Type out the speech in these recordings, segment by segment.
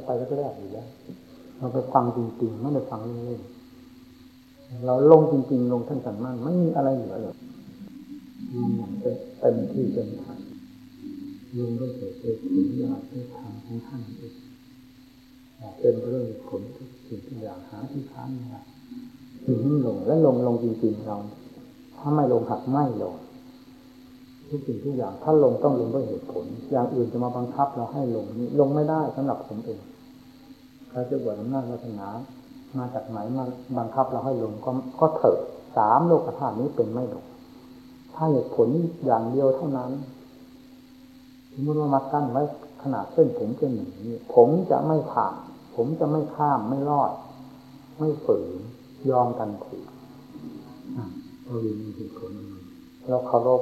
ไปแล้วก็แรกอยู่แล้วเราไปฟังจริงๆไม่ได้ฟังเล่นๆเราลงจริงๆลงท่านสั่งมั่นไม่มีอะไรเหลือเลยเต็มที่เต็มทางลงด้วยเหตุด้วยผลยาด้วยทางของท่านเองเป็นเรื่องผลทุกสิ่งทุกอย่างหาที่ค้านไม่ได้ถึงลงและลงจริงๆเราถ้าไม่ลงหักไม่ลงทุกสิ่งทุกอย่างถ้าลงต้องลงด้วยเหตุผลอย่างอื่นจะมาบังคับเราให้ลงนี่ลงไม่ได้สำหรับผมเองใครจะบวชอำนาจวาสนามาจากไหนมาบังคับเราให้ลงก็เถิดสามโลกธาตุนี้เป็นไม่ลงถ้าเหตุผลอย่างเดียวเท่านั้นเมื่อมากั้นไว้ขนาดเส้นผมเส้นหนึ่งนี้ผมจะไม่ผ่านผมจะไม่ข้ามไม่รอดไม่ฝืนยอมกันทีเรามีเหตุผลเราเคารพ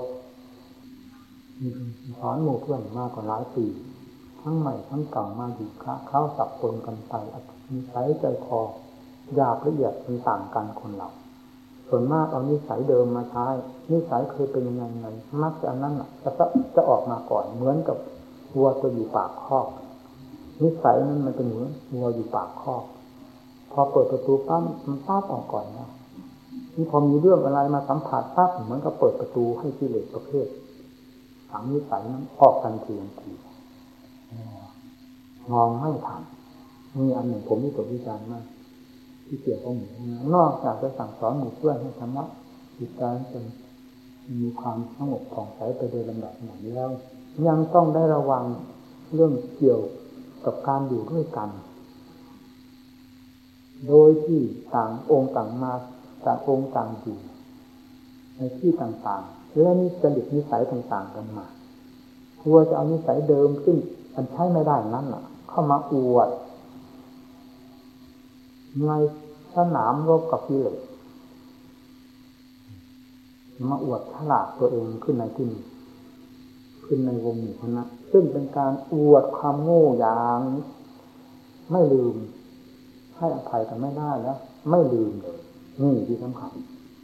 สอนหมู่เพื่อนมากกว่าหลายปีทั้งใหม่ทั้งเก่ามาอยู่เข้าสับปนกันไปนิสัยใจคอหยาบละเอียดมันต่างกันคนเราส่วนมากเอานิสัยเดิมมาใช้นิสัยเคยเป็นยังไงมักจะอันนั้นจะออกมาก่อนเหมือนกับวัวตัวอยู่ปากคอกนิสัยนั้นมันเป็นเหมือนวัวอยู่ปากคอกพอเปิดประตูปั๊บมันปั๊บออกก่อนนะนี่พอมีเรื่องอะไรมาสัมผัสปั๊บเหมือนกับเปิดประตูให้กิเลสประเภทฝังนิสัยนั้นออกทันทีมองไม่ทันมีอันหนึ่งผมที่ตกวิจารณ์มากที่เกี่ยวกับหมู่นอกจากจะสั่งสอนหมู่เพื่อนให้ธรรมะจิตใจจนมีความสงบผ่องใสไปโดยลำดับหนึ่งแล้วยังต้องได้ระวังเรื่องเกี่ยวกับการอยู่ด้วยกันโดยที่ต่างองค์ต่างมาต่างองค์ต่างอยู่ในที่ต่างๆและนี่จริตนิสัยต่างๆกันมากลัวจะเอานิสัยเดิมซึ่งมันใช้ไม่ได้นั่นน่ะเข้ามาอวดในสนามรบกับกิเลสมาอวดฉลาดตัวเองขึ้นในที่นี้ขึ้นในวงหมู่คณะซึ่งเป็นการอวดความโง่อย่างไม่ลืมให้อภัยกันไม่ได้แล้วไม่ลืมเลยนี่ที่สำคัญ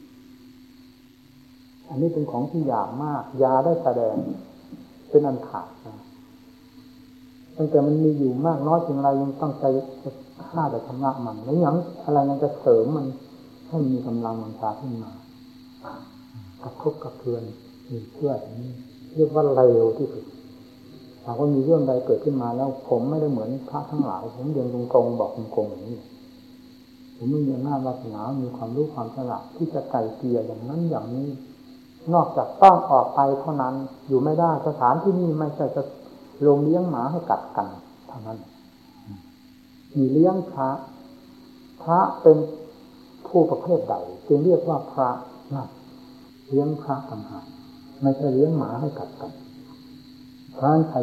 อันนี้เป็นของที่หยาบมากยาได้แสดงเป็นอันขาดนะตั้งแต่มันมีอยู่มากน้อยเพียงไรยังต้องใจฆ่าแต่ชำระมันแล้วยังอะไรยังจะเสริมมันให้มีกำลังวังชาขึ้นมากระทบกระเทือนมีเพื่อนนี้เรียกว่าเลวที่สุดหากว่ามีเรื่องใดเกิดขึ้นมาแล้วผมไม่ได้เหมือนพระทั้งหลายผมเดินตรงๆบอกตรงๆอย่างนี้ผมไม่มีอำนาจวาสนามีความรู้ความฉลาดที่จะไกล่เกลี่ยอย่างนั้นอย่างนี้นอกจากต้องออกไปเท่านั้นอยู่ไม่ได้สถานที่นี่ไม่ใช่จะลงเลี้ยงหมาให้กัดกันเท่านั้นมีเลี้ยงพระเป็นผู้ประเภทใดจึงเรียกว่าพระนะเลี้ยงพระต่างหากไม่ใช่เลี้ยงหมาให้กัดกันพระไทย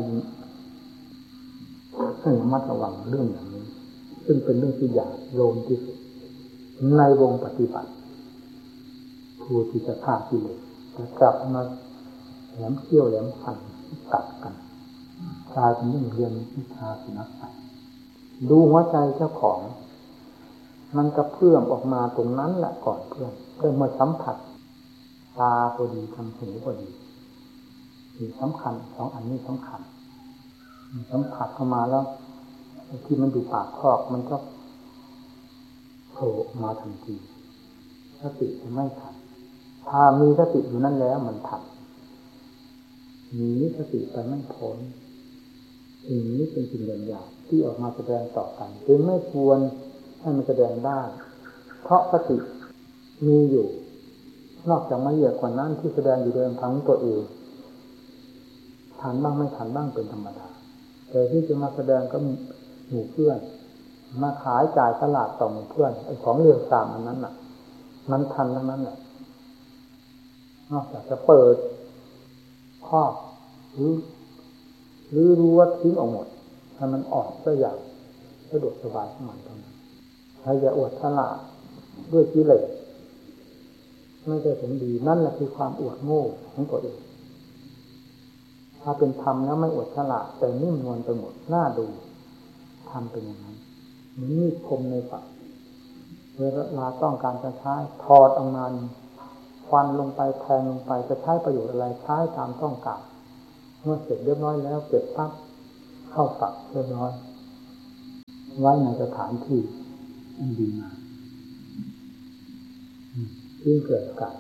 ให้ระมัดระวังเรื่องอย่างนี้ซึ่งเป็นเรื่องที่หยาบโลนที่สุดในวงปฏิบัติผู้ที่จะฆ่ากิเลสจะกลับมาแหลมเขี้ยวแหลมฟันกัดกันกลายเป็นเรื่องเรียนวิชาสุนัขไปดูหัวใจเจ้าของมันกระเพื่อมออกมาตรงนั้นแหละก่อนเพื่อนมาสัมผัสตาพอดีทำหูพอดีนี่สำคัญสองอันนี้สำคัญสัมผัสเข้ามาแล้วที่มันดูปากคอกมันก็โผล่มาทันทีสติจะไม่ทันถ้ามีสติอยู่นั่นแล้วมันทันหนีสติไปไม่พ้นสิ่งนี้เป็นสิ่งอย่าง ที่ออกมาแสดงต่อกันจึงไม่ควรให้มันแสดงได้เพราะสติมีอยู่นอกจากละเอียดกว่านั้นที่แสดงอยู่โดยทั้งตัวเองทันบ้างไม่ทันบ้างเป็นธรรมดาแต่ที่จะมาแสดงก็หมู่เพื่อนมาขายจ่ายตลาดต่อหมู่เพื่อนไอ้ของเรื่องตามอันนั้นน่ะมันทันทั้งนั้นแหละนอกจากจะเปิดข้อหรือรู้ว่าทิ้งออกหมดถ้ามันออกก็อย่างสะดวกสบายของมันเท่านั้นใครจะอวดฉลาดด้วยกิเลสไม่ได้ผลดีนั่นแหละคือความอวดโง่ของตัวเองถ้าเป็นธรรมแล้วไม่อวดฉลาดแต่นิ่มนวลไปหมดน่าดูทำเป็นอย่างนั้นมันมีคมในฝักเวลาต้องการจะใช้ถอดออกมาฟันลงไปแทงลงไปจะใช้ประโยชน์อะไรใช้ตามต้องการเมื่อเสร็จเรียบร้อยแล้วเก็บปั๊บเข้าฝักเรียบร้อยไว้ในสถานที่อันดีงามที่เกิดอากาศ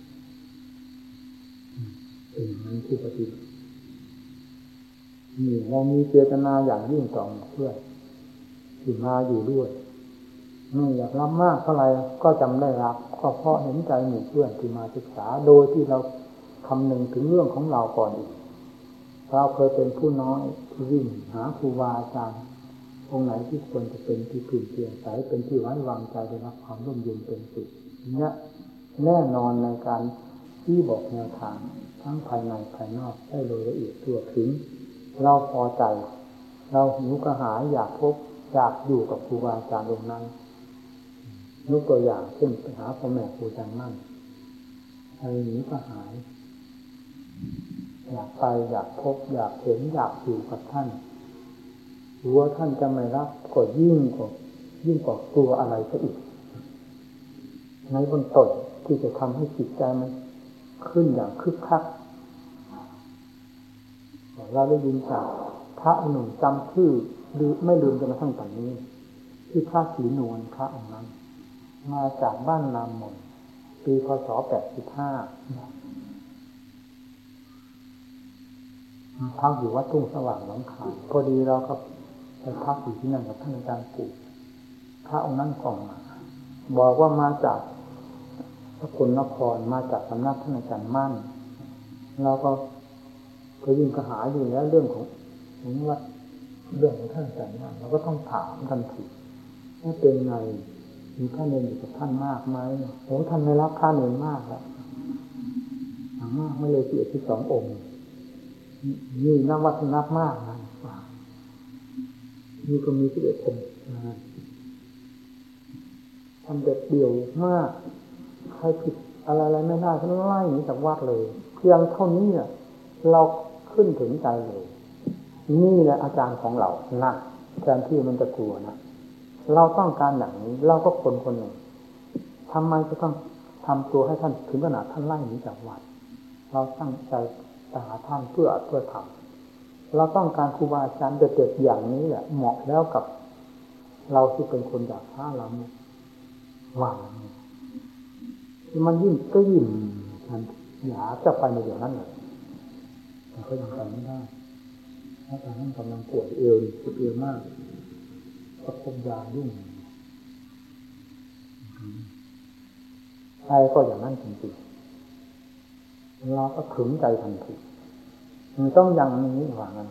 เป็นนั้นที่ปฏิบัตินี่เรามีเจตนาอย่างยิ่งต่อเพื่อนที่มาอยู่ด้วยไม่อยากรับมากเท่าไหร่ก็จำได้รับก็เพราะเห็นใจหมู่เพื่อนที่มาศึกษาโดยที่เราคำนึงถึงเรื่องของเราก่อนอีกเราเคยเป็นผู้น้อยที่วิ่งหาครูบาอาจารย์องค์ไหนที่ควรจะเป็นที่พึ่งเพียงใสเป็นที่ไว้วางใจได้รับความร่มเย็นเป็นสุขเนี่ยแน่นอนในการที่บอกแนวทางทั้งภายในภายนอกได้โดยละเอียดทั่วถึงเราพอใจเราหิวกระหายอยากพบอยากอยู่กับครูบาอาจารย์องค์นั้นยกตัวอย่างเช่นไปหาพ่อแม่ครูอาจารย์มั่นใครหิวกระหายอยากไปอยากพบอยากเห็นอยากอยู่กับท่านรู้ว่าท่านจะไม่รับก็ยิ่งกว่าตัวอะไรซะอีกในเบื้องต้นที่จะทำให้จิตใจมันขึ้นอย่างคึกคักเราได้ยินจากพระหนุ่มจำชื่อหรือไม่ลืมจนกระทั่งตอนนี้ที่พระศรีนวลพระองค์นั้นมาจากบ้านนามมนปีพ.ศ. 85พักอยู่วัดทุ่งสว่างหนองคายพอดีเราก็ไปพักอยู่ที่นั่นกับท่านอาจารย์ปู่พระองค์นั้นก่อนมาบอกว่ามาจากสกลนครมาจากสำนักท่านอาจารย์มั่นเราก็ยิ่งกระหายอยู่แล้วเรื่องของวัดเรื่องของท่านอาจารย์มั่นเราก็ต้องถามทันทีว่าเป็นไงมีท่านเรียนอยู่กับท่านมากไหมผมท่านไม่รับค่าเรียนมากแล้วมากไม่เลย12 องค์นี่นับวัฒนับมากนะนี่ก็มี11 องค์ทำเด็ดเดี่ยวมากใครผิดอะไรไม่ได้ท่านไล่หนีจากวัดเลยเพียงเท่านี้เนี่ยเราขึ้นถึงใจเลยนี่แหละอาจารย์ของเรานะแทนที่มันจะกลัวนะเราต้องการอย่างนี้เราก็คนหนึ่งทำไมจะต้องทำตัวให้ท่านถึงขนาดท่านไล่หนีจากวัดเราตั้งใจไปหาท่านเพื่อทำเราต้องการครูบาอาจารย์เด็ดๆอย่างนี้แหละเหมาะแล้วกับเราที่เป็นคนอยากพาเราหวังมันยิ่งก็ยิ่งมันอยากจะไปในเดี๋ยวนั้นเลยแต่ก็ยังทำไม่ได้เพราะตอนนั้นกำลังปวดเอวมากประคบยายุ่งใครก็อย่างนั้นจริงๆเราก็ถึงใจทันทีมันต้องอย่างนี้ว่างั้น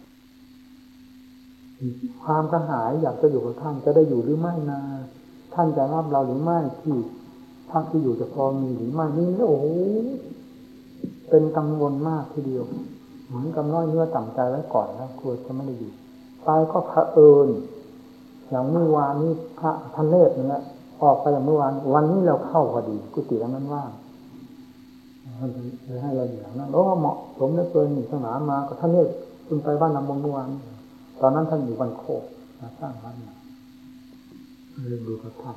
ความกระหายอยากจะอยู่กับท่านจะได้อยู่หรือไม่นะท่านจะรับเราหรือไม่ที่ท่านที่อยู่จะพอมีหรือไม่นี่โอ้โหเป็นกังวลมากทีเดียวเหมือนกับน้อยเนื้อต่ำใจไว้ก่อนแล้วกลัวจะไม่ได้อยู่ไปก็เผอิญอย่างเมื่อวานนี้พระท่านเนตรเนี่ยออกไปอย่างเมื่อวานวันนี้เราเข้าพอดีกุฏินั้นว่างเลยให้เราอย่างนั้นเหมาะสมเหลือเกินหนึ่งสนามมาก็ท่านเนตรคุณไปบ้านนำมงเมื่อวานตอนนั้นท่านอยู่วันโคกมาสร้างวัดมาเรียนดูกับท่าน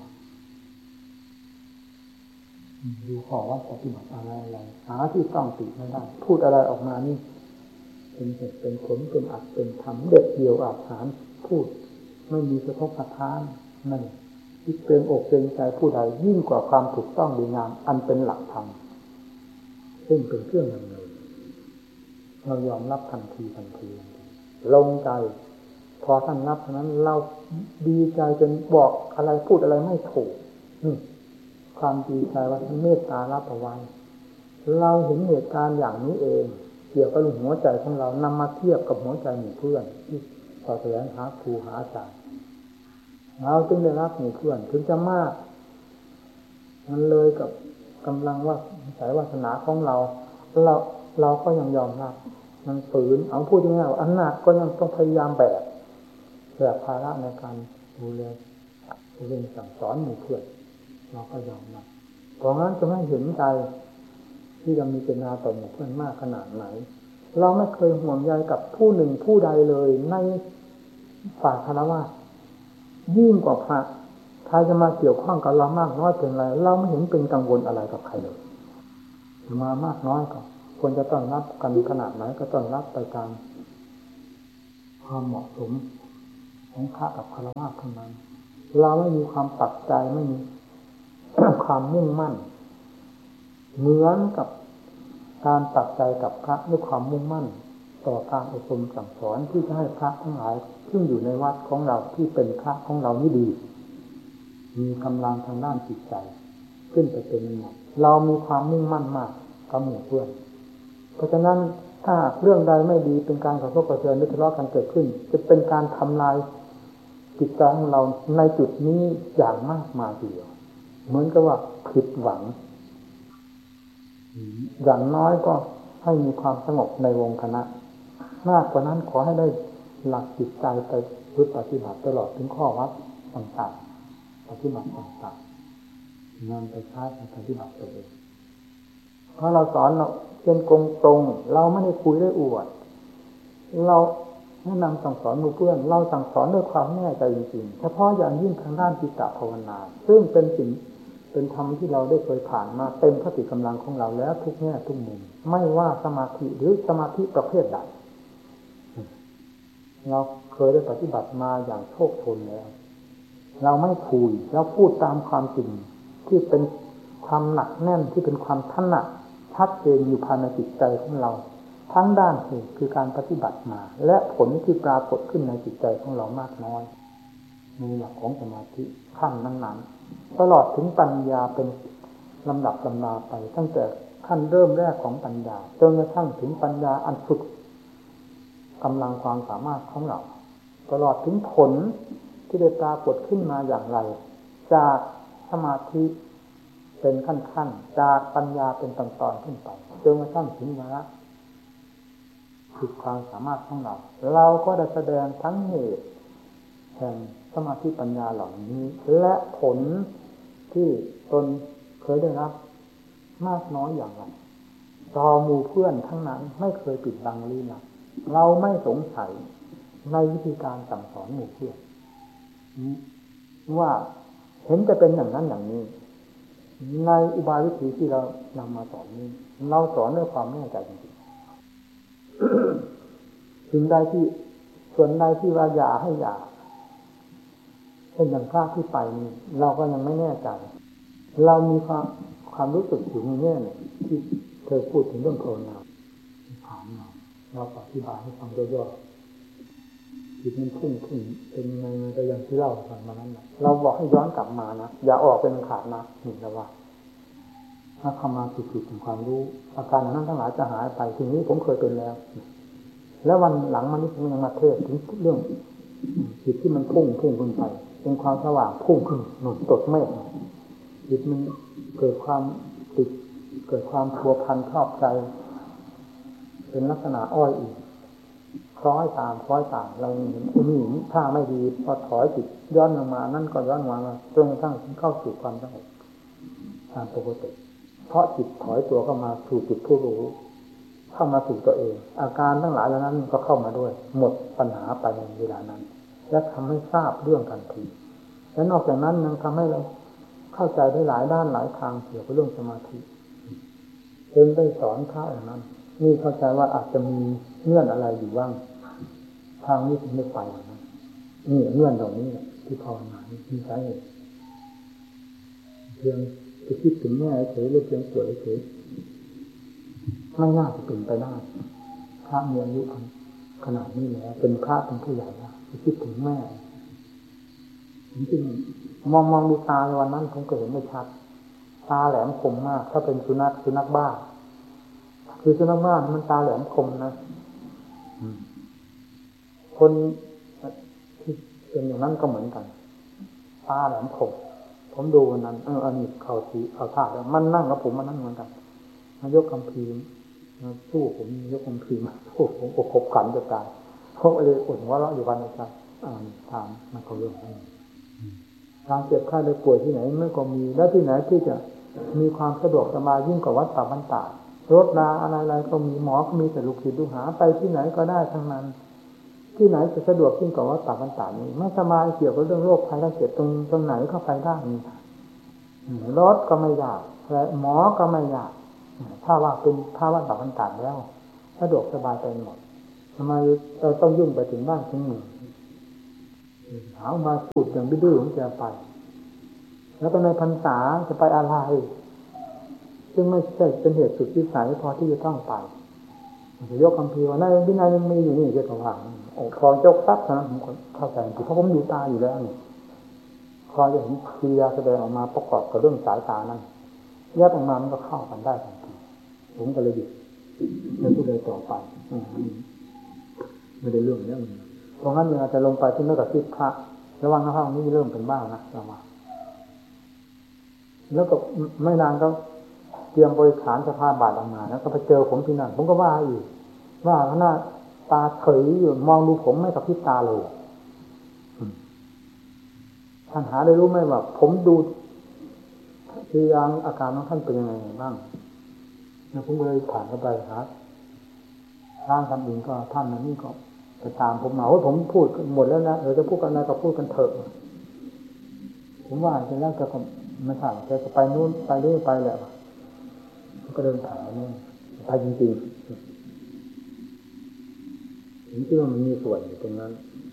ดูขอว่าปฏิบัติอะไรหาที่ต้องติไม่ได้พูดอะไรออกมานี่เป็นเหตุเป็นผลเป็นอัดเป็นธรรมเด็ดเดี่ยวอาจหารพูดไม่มีสะทกสะท้านนั่นที่เป็นอกเป็นใจผู้ใดยิ่งกว่าความถูกต้องดีงามอันเป็นหลักธรรมซึ่งเป็นเครื่องดำเนินเรายอมรับทันทีลงใจพอท่านรับเท่านั้นเราดีใจจนบอกอะไรพูดอะไรไม่ถูกความดีใจว่าท่านเมตตารับเอาไว้เราเห็นเหตุการณ์อย่างนี้เองเกี่ยวกับหัวใจของเรานำมาเทียบกับหัวใจหมู่เพื่อนที่ต่อแสวงหาครูหาอาจารย์เราจึงได้รับหมู่เพื่อนถึงจะมากมันเลยกับกำลังว่าสายวาสนาของเราก็ยังยอมรับมันฝืนเอาพูดง่ายๆว่าอันหนักก็ยังต้องพยายามแบกภาระในการดูแลเรียนสั่งสอนหมู่เพื่อนเราก็ยอมรับเพราะงั้นจะไม่เห็นใจที่จะมีเจตนาต่อหมู่เพื่อนมากขนาดไหนเราไม่เคยห่วงใยกับผู้หนึ่งผู้ใดเลยในฝ่ายคฤหัสถ์ยิ่งกว่าพระใครจะมาเกี่ยวข้องกับเรามากน้อยเพียงไรเราไม่เห็นเป็นกังวลอะไรกับใครเลยมามากน้อยก็ควรจะต้อนรับกันขนาดไหนก็ต้อนรับไปตามความเหมาะสมของพระกับฆราวาสเท่านั้นเราไม่มีความตัดใจไม่มี ความมุ่งมั่นเหมือนกับการตัดใจกับพระด้วยความมุ่งมั่นต่อการอบรมสั่งสอนที่จะให้พระทั้งหลายซึ่งอยู่ในวัดของเราที่เป็นพระของเรานี่ดีมีกำลังทางด้านจิตใจขึ้นไปเป็นหมดเรามีความมุ่งมั่นมากกับหมู่เพื่อนเพราะฉะนั้นถ้าเรื่องใดไม่ดีเป็นการกระทบกระเทือนหรือทะเลาะกันเกิดขึ้นจะเป็นการทำลายจิตใจของเราในจุดนี้อย่างมากมายทีเดียวเหมือนกับว่าผิดหวังอย่างน้อยก็ให้มีความสงบในวงคณะมากกว่านั้นขอให้ได้หลักจิตใจไปปฏิบัติตลอดถึงข้อวัดต่างๆปฏิบัติต่างๆนำไปใช้ในปฏิบัติตัวเองเพราะเราสอนเราเป็นตรงเราไม่ได้คุยได้อวดเราแนะนำสั่งสอนหมู่เพื่อนเราสั่งสอนด้วยความแน่ใจจริงๆเฉพาะอย่างยิ่งทางด้านจิตตภาวนาซึ่งเป็นสิ่งเป็นธรรมที่เราได้เคยผ่านมาเต็มพติกำลังของเราแล้วทุกแง่ทุกมุมไม่ว่าสมาธิหรือสมาธิประเภทใดเราเคยได้ปฏิบัติมาอย่างโชคชนแล้วเราไม่คุยเราพูดตามความจริงที่เป็นความหนักแน่นที่เป็นความถนัดชัดเจนอยู่ภายในจิตใจของเราทั้งด้านเหตุคือการปฏิบัติมาและผลที่ปรากฏขึ้นในจิตใจของเรามากน้อยในหลักของสมาธิขั้นนั้นๆตลอดถึงปัญญาเป็นลำดับลำนาไปตั้งแต่ขั้นเริ่มแรกของปัญญาจนกระทั่งถึงปัญญาอันสุดกำลังความสามารถของเราตลอดถึงผลที่ได้ปรากฏขึ้นมาอย่างไรจากสมาธิเป็นขั้นๆจากปัญญาเป็นตอนๆขึ้นไปจนกระทั่งถึงวาระคือความสามารถของเราเราก็ได้แสดงทั้งเหตุแห่งสมาธิปัญญาเหล่านี้และผลที่ตนเคยได้รับมากน้อยอย่างไรต่อหมู่เพื่อนทั้งนั้นไม่เคยปิดบังลี้ลับเราไม่สงสัยในวิธีการสั่งสอนหมู่เพื่อนว่าเห็นจะเป็นอย่างนั้นอย่างนี้ในอุบายวิธีที่เรานำมาสอนนี้เราสอนด้วยความแน่ใจจริงๆถึงใดที่ส่วนใดที่ว่าอย่าให้อย่าเช่นอย่างพระที่ไปนี่เราก็ยังไม่แน่ใจเรามีความรู้สึกอยู่ในแง่เนี่ยที่เคยพูดถึงเรื่องภาวนาถามเราอธิบายให้ฟังย่อๆจิตมันพุ่งขึ้นเป็นไงก็อย่างที่เล่าฟังมานั้นนะเราบอกให้ย้อนกลับมานะอย่าออกเป็นขาดนะหนึ่งแล้วว่าถ้าเข้ามาผิดถึงความรู้อาการนั้นทั้งหลายจะหายไปทีนี้ผมเคยเป็นแล้ววันหลังมันนี่ผมยังมาเทศถึงเรื่องจิตที่มันพุ่งขึ้นไปเป็นความสว่างพุ่งขึ้นหนุนตดเมฆจิตมันเกิดความติดเกิดความพัวพันชอบใจเป็นลักษณะอ้อยอีกคล้อยตามเราเห็นนี่ถ้าไม่ดีพอถอยจิตย้อนลงมานั่นก็ย้อนมาจนกระทั่งเข้าสู่ความสงบตามปกติเพราะจิตถอยตัวเข้ามาสู่จิตผู้รู้เข้ามาสู่ตัวเองอาการทั้งหลายเหล่านั้นก็เข้ามาด้วยหมดปัญหาไปในเวลานั้นและทำให้ทราบเรื่องทันทีและนอกจากนั้นยังทำให้เราเข้าใจได้หลายด้านหลายทางเกี่ยวกับเรื่องสมาธิจนได้สอนพระอย่างนั้นนี่เข้าใจว่าอาจจะมีเงื่อนอะไรอยู่บ้างทางนี้ถึงไม่ไปนะนี่เงื่อนเหล่านี้ที่ภาวนาที่ใช้เพียงจะคิดถึงแม่เฉยหรือเพียงสวยเฉยไม่น่าจะเป็นไปได้พระมีอายุขนาดนี้แล้วเป็นพระเป็นผู้ใหญ่แล้วจะคิดถึงแม่จริงๆมองดูตาในวันนั้นผมก็เห็นไม่ชัดตาแหลมคมมากถ้าเป็นสุนัขบ้าคือสุนัขบ้ามันตาแหลมคมนะคนที่เป็นอย่างนั้นก็เหมือนกันตาแหลมคมผมดูวันนั้นอันนี้เขาท่าแล้วมันนั่งกับผมมันนั่งเหมือนกันมายกคำพีสู้ผมยกคำพีมาสู้ผมอกขบขันจะตายเพราะเลยอดหัวเราะอยู่วันนี้ครับถามมาเขาเรื่องนี้การเจ็บไข้ได้ป่วยที่ไหนมันก็มีและที่ไหนที่จะมีความสะดวกสบายยิ่งกว่าวัดป่าบ้านตารถราอะไรๆก็มีหมอก็มีแต่ลูกศิษย์ลูกหาไปที่ไหนก็ได้ทั้งนั้นที่ไหนจะสะดวกยิ่งกว่าวัดป่าบ้านตานี้ไม่สบายเกี่ยวกับเรื่องโรคภัยไข้เจ็บตรงไหนเข้าไปได้นี่รถก็ไม่ยากและหมอก็ไม่ยากถ้าว่าเป็นถ้าวัดป่าบ้านตาแล้วสะดวกสบายไปหมดทำไมเราต้องยุ่งไปถึงบ้านถึงเมืองหามาพูดอย่างดื้อของแกไปแล้วก็ในพรรษาจะไปอะไรซึ่งไม่ใช่เป็นเหตุสุดวิสัยพอที่จะต้องไปจะยกคำพีว่าในวินัยยังมีอยู่นี่เจ้าของพอยกซับนะผมเข้าใจเพราะผมอยู่ตาอยู่แล้วนี่พอจะเห็นกิริยาแสดงออกมาประกอบกับเรื่องสายตานั้นแยกออกมามันก็เข้ากันได้ทันทีผมก็เลยหยุดแล้วก็เลยต่อไปไม่ได้เรื่องนี้เพราะงั้นเวลาจะลงไปที่นักศิษย์พระระวังนะห้องนี้เริ่มเป็นบ้านะระวังแล้วก็ไม่นานก็เตรียมบริขารสภาบาทออกมาแล้วก็ไปเจอผมที่นั่นผมก็ว่าอีกว่าหน้าตาเฉยอยู่มองดูผมไม่กับพริบตาเลยท่านหาได้รู้ไหมว่าผมดูคือยังอาการของท่านเป็นยังไงบ้างแล้วผมก็เลยผ่านเข้าไปหาร่างท่านเองก็ท่านนี่ก็ไปตามผมมาว่าผมพูดหมดแล้วนะจะพูดกันอะไรก็พูดกันเถอะผมว่าจะแล้วจะไม่ถามจะไปนู่นไปเรื่อยไปแหละก็เดินผ่านนี่ไปจริงๆผมคิดว่ามันมีส่วนอยู่ตรงนั้น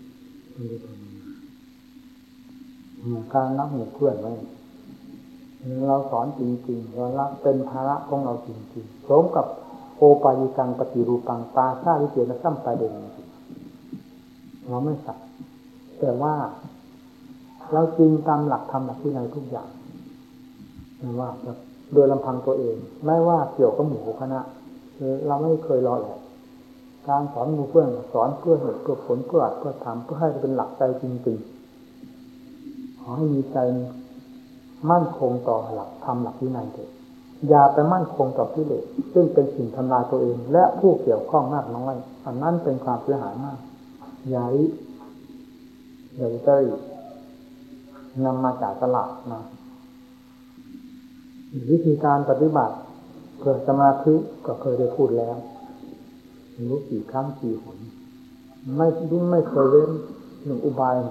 การรักหมู่เพื่อนไว้เราสอนจริงๆเรารักเป็นภาระของเราจริงๆสมกับโอปายิกังปฏิรูปังปาชาวิเจนะซ้ำไปเดินเราไม่สักแต่ว่าเราจริงตามหลักธรรมหลักวินัยทุกอย่างไม่ว่าโดยลำพังตัวเองไม่ว่าเกี่ยวกับหมู่คณะเราไม่เคยรอแหละการสอนหมู่เพื่อนสอนเพื่อเหตุเพื่อผลเพื่ออัดเพื่อทำเพื่อให้เป็นหลักใจจริงๆขอให้มีใจมั่นคงต่อหลักธรรมหลักวินัยเถิดอย่าไปมั่นคงต่อกิเลสซึ่งเป็นสิ่งทำลายตัวเองและผู้เกี่ยวข้องมากน้อยอันนั้นเป็นความเสียหายมากอย่าได้นำมาจากตลาดมาวิธีการปฏิบัติเพื่อสมาธิก็เคยได้พูดแล้วรู้กี่ครั้งกี่หนไม่เคยเว้นหนึ่งอุบาย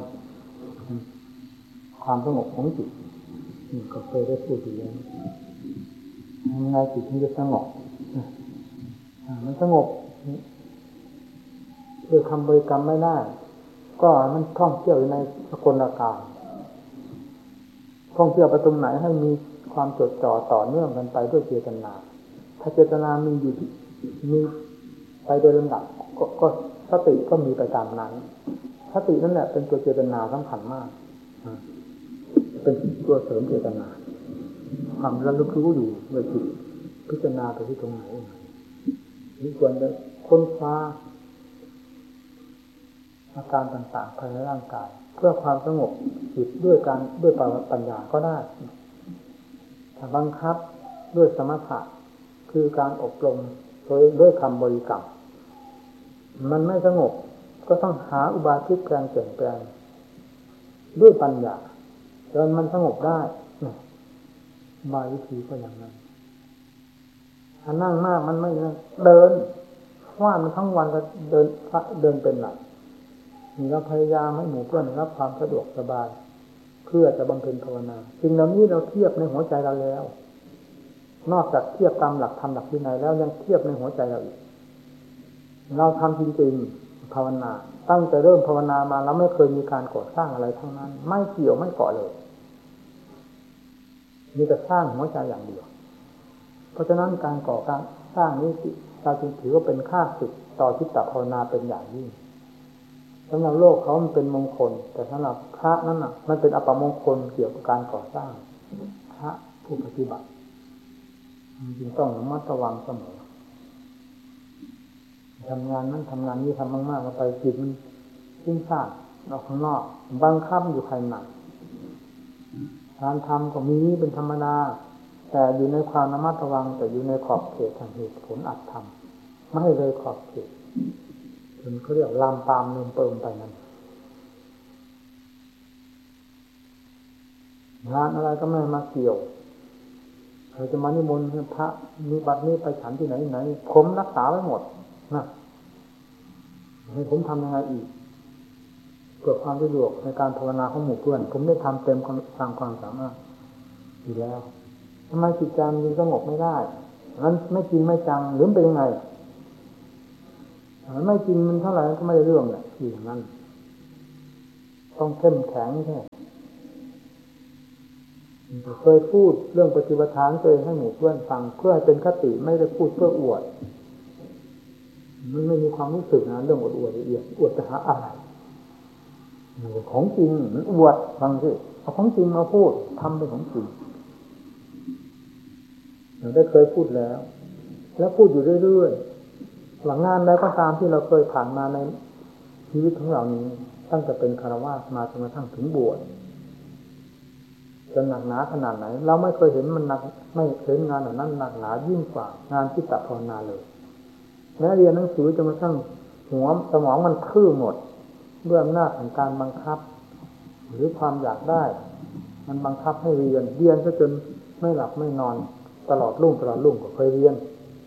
ความสงบของจิตก็เคยได้พูดอยู่แล้วยังไงจิตมันจะสงบมันสงบด้วยคำบริกรรมไม่ได้ก็มันท่องเที่ยวในสกลกาลท่องเที่ยวไปตรงไหนให้มีความจดจ่อต่อเนื่องกันไปด้วยเจตนาถ้าเจตนามีอยู่มีไปโดยลำดับก็สติก็มีไปตามนั้นสตินั่นแหละเป็นตัวเจตนาสำคัญมากเป็นตัวเสริมเจตนาความระลึกรู้อยู่เมื่อจิตพิจารณาไปที่ตรงไหนนี่ควรจะค้นคว้าอาการต่างๆภายในร่างกายเพื่อความสงบจิตด้วยปัญญาก็ได้ถ้าบังคับด้วยสมถะคือการอบรมด้วยคำบริกรรมมันไม่สงบก็ต้องหาอุบายพลิกแปลงเปลี่ยนแปลงด้วยปัญญาจนมันสงบได้บายวิธีก็อย่างนั้นถ้านั่งมากมันไม่เดินว่ามันทั้งวันก็เดินเป็นหลักเราพยายามให้หมู่เพื่อนรับความสะดวกสบายเพื่อจะบำเพ็ญภาวนาสิ่งเหล่านี้เราเทียบในหัวใจเราแล้วนอกจากเทียบตามหลักธรรมหลักวินัยแล้วยังเทียบในหัวใจเราอีกเราทำจริงๆภาวนาตั้งแต่เริ่มภาวนามาเราไม่เคยมีการก่อสร้างอะไรทั้งนั้นไม่เกี่ยวไม่ก่อเลยมีแต่สร้างหัวใจอย่างเดียวเพราะฉะนั้นการก่อการสร้างนี้เราจึงถือว่าเป็นค่าศึกต่อจิตตภาวนาเป็นอย่างยิ่งสำหรับโลกเขามันเป็นมงคลแต่สำหรับพระนั้นมันเป็นอัปมงคลเกี่ยวกับการก่อสร้างพระผู้ปฏิบัติจึงต้องระมัดระวังเสมอทำงานนั้นทำงานนี้ทำมากๆไปจิตมันฟุ้งซ่านออกข้างนอกบังคับอยู่ภายในการทำก็มีเป็นธรรมดาแต่อยู่ในความระมัดระวังแต่อยู่ในขอบเขตทางเหตุผลอัดทำไม่ให้เลยขอบเขตจนเขาเรียกลามปามเนิมเปิมไปนั้นงานอะไรก็ไม่มาเกี่ยวใครจะมานิมนต์พระมีบัตรนี้ไปฉันที่ไหนผมรักษาไว้หมดนะให้ผมทำยังไงอีกเพื่อความสะดวกในการภาวนาของหมู่เพื่อนผมได้ทำเต็มตามความสามารถอยู่แล้วทำไมจิตใจมันสงบไม่ได้นั้นไม่จริงไม่จังหรือเป็นยังไงมันไม่จริงมันเท่าไหร่ก็ไม่ได้เรื่องแหละที่อย่างนั้นต้องเข้มแข็งใช่เคยพูดเรื่องปฏิปทานตัวเองให้หมู่เพื่อนฟังเพื่อให้เป็นคติไม่ได้พูดเพื่ออวดมันไม่มีความรู้สึกนะเรื่องอวดละเอียดอวดจะหาอะไรของจริงมันอวดฟังสิเอาของจริงมาพูดทำเป็นของจริงเราได้เคยพูดแล้วพูดอยู่เรื่อยๆหลังงานแล้วก็ตามที่เราเคยผ่านมาในชีวิตของเรานี้ตั้งแต่เป็นฆราวาสมาจนกระทั่งถึงบวชจะหนักหนาขนาดไหนเราไม่เคยเห็นมันหนักไม่เคยงานแบบนั้นหนักหนายิ่งกว่างานที่ตัดภาวนาเลยแม้เรียนหนังสือจนกระทั่งหัวสมองมันทื่อหมดด้วยอำนาจของการบังคับหรือความอยากได้มันบังคับให้เรียนซะจนไม่หลับไม่นอนตลอดรุ่งก็เคยเรียน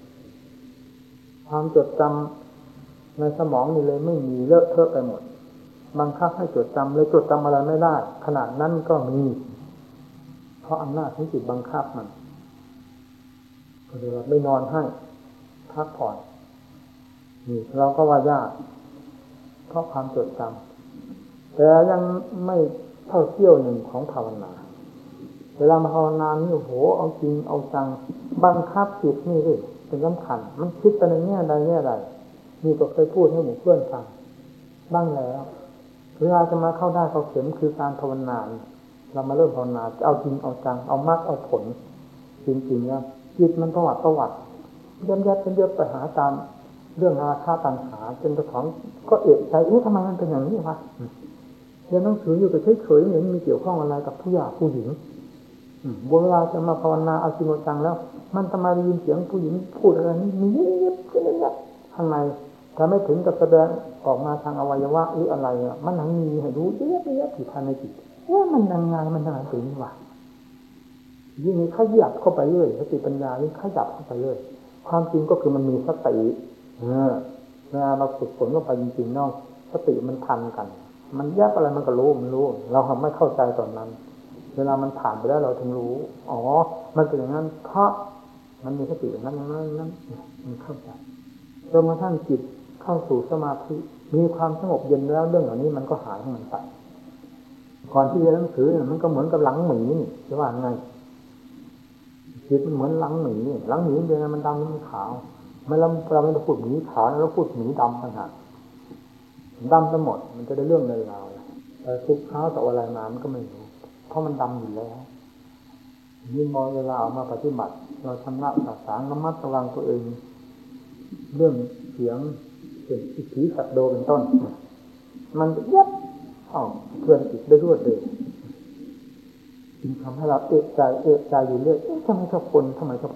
ความจดจำในสมองนี่เลยไม่มีเลอะเทอะไปหมดบังคับให้จดจำเลยจดจำอะไรไม่ได้ขนาดนั้นก็มีเพราะอำนาจของจิตบังคับมันก็เลยไม่นอนให้พักผ่อนนี่เราก็ว่ายากเพราะความจดจำแต่ยังไม่เท่าเที่ยวหนึ่งของภาวนาเวลามาภาวนานี่โอ้โหเอาจริงเอาจังบังคับจิตนี่เลยเป็นสำคัญมันคิดไปในแง่ใดนี่ก็เคยพูดให้หมู่เพื่อนฟังบ้างแล้วเวลาจะมาเข้าได้เข้าเข็มคือการภาวนาเรามาเริ่มภาวนาเอาจริงเอาจังเอามรรคเอาผลจริงๆนะจิตมันประวัติยับไปหาตามเรื่องราคาตัณหาจนกระทั่งก็เอะใจทำไมมันเป็นอย่างนี้วะเรียนหนังสืออยู่แต่เฉยๆไม่เห็นมีเกี่ยวข้องอะไรกับผู้หญิงเวลาจะมาภาวนาเอาจริงเอาจังแล้วมันจะมาได้ยินเสียงผู้หญิงพูดอะไรนี่มีเงียบข้างในถ้าไม่ถึงกับแสดงออกมาทางอวัยวะหรืออะไรมันยังมีให้รู้เยอะๆที่ภายในจิตมันยังไงมันยังไงถึงวะยิ่งขยับเข้าไปเรื่อยสติปัญญายิ่งขยับเข้าไปเรื่อยความจริงก็คือมันมีสติเราฝึกฝนเข้าไปจริงๆเนาะสติมันทันกันมันแยกอะไรมันก็รู้เราทำไม่เข้าใจตอนนั้นเวลามันผ่านไปแล้วเราถึงรู้อ๋อมันเป็นอย่างนั้นเพราะมันมีสตินั้นมันเข้าใจจนกระทั่งจิตเข้าสู่สมาธิมีความสงบเย็นแล้วเรื่องเหล่านี้มันก็หายของมันไปก่อนที่จะเรียนหนังสือมันก็เหมือนกับหลังหมีนี่จะว่าไงจิตมันเหมือนหลังหมีหลังหมีเป็นไงมันดำมันขาวไม่เราไม่ได้พูดหมีขาวเราพูดหมีดำต่างหากดำทั้งหมดมันจะได้เรื่องในราวแต่ทุกเท้าต่ออะไรมามันก็ไม่รู้เพราะมันดำอยู่แล้วนี่มองเวลาออกมาปฏิบัติเราชำระสาสางระมัดระวังตัวเองเรื่องเสียงเป็นอิทธิสัตโดเป็นต้นมันยับเพื่อนจิตได้รวดเร็วจึงทำให้เราเอะใจอยู่เรื่อยทำไมชอบคน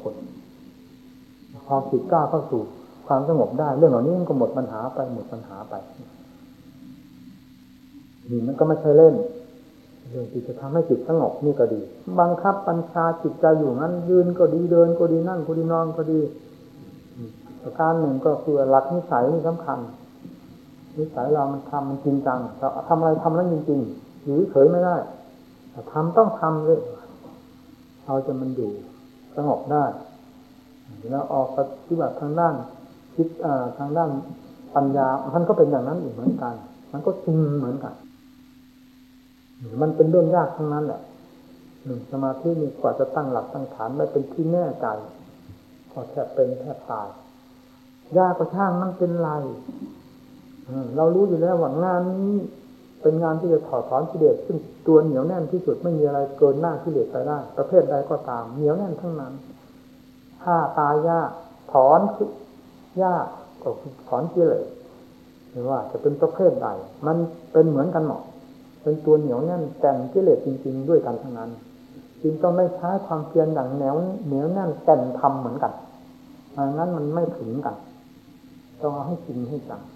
พอจิตกล้าเข้าสู่ความสงบได้เรื่องเหล่านี้มันก็หมดปัญหาไปนี่มันก็ไม่ใช่เล่นเรื่องที่จะทำให้จิตสงบนี่ก็ดีบังคับบัญชาจิตใจอยู่งั้นยืนก็ดีเดินก็ดีนั่งก็ดีนอนก็ดีประการหนึ่งก็คือหลักนิสัยนี่สำคัญนิสัยเรามันทำมันจริงจังเราทำอะไรทำแล้วจริงๆอยู่เฉยไม่ได้ทำต้องทำเลยเอาจนมันอยู่สงบได้แล้วออกปฏิบัติทางด้านคิดทางด้านปัญญามันก็เป็นอย่างนั้นอีกเหมือนกันมันก็จริงเหมือนกันมันเป็นเรื่องยากทั้งนั้นแหละสมาธินี่กว่าจะตั้งหลักตั้งฐานได้เป็นที่แน่ใจพอแทบเป็นแทบตายยากกว่าช่างมันเป็นไรเรารู้อยู่แล้วว่างานนี้เป็นงานที่จะถอดถอนกิเลสซึ่งตัวเหนียวแน่นที่สุดไม่มีอะไรเกินหน้ากิเลสไปได้ประเภทใดก็ตามเหนียวแน่นทั้งนั้นถ้าตายยากถอนยากก็ถอนกิเลสหรือว่าจะเป็นประเภทใดมันเป็นเหมือนกันหมดเป็นตัวเหนียวแน่นแก่นกิเลสจริงๆด้วยกันทั้งนั้นจึงต้องได้ใช้ความเพียรอย่างเหนียวแน่นแก่นธรรมเหมือนกันไม่งั้นมันไม่ถึงกันต้องเอาให้จริงให้จัง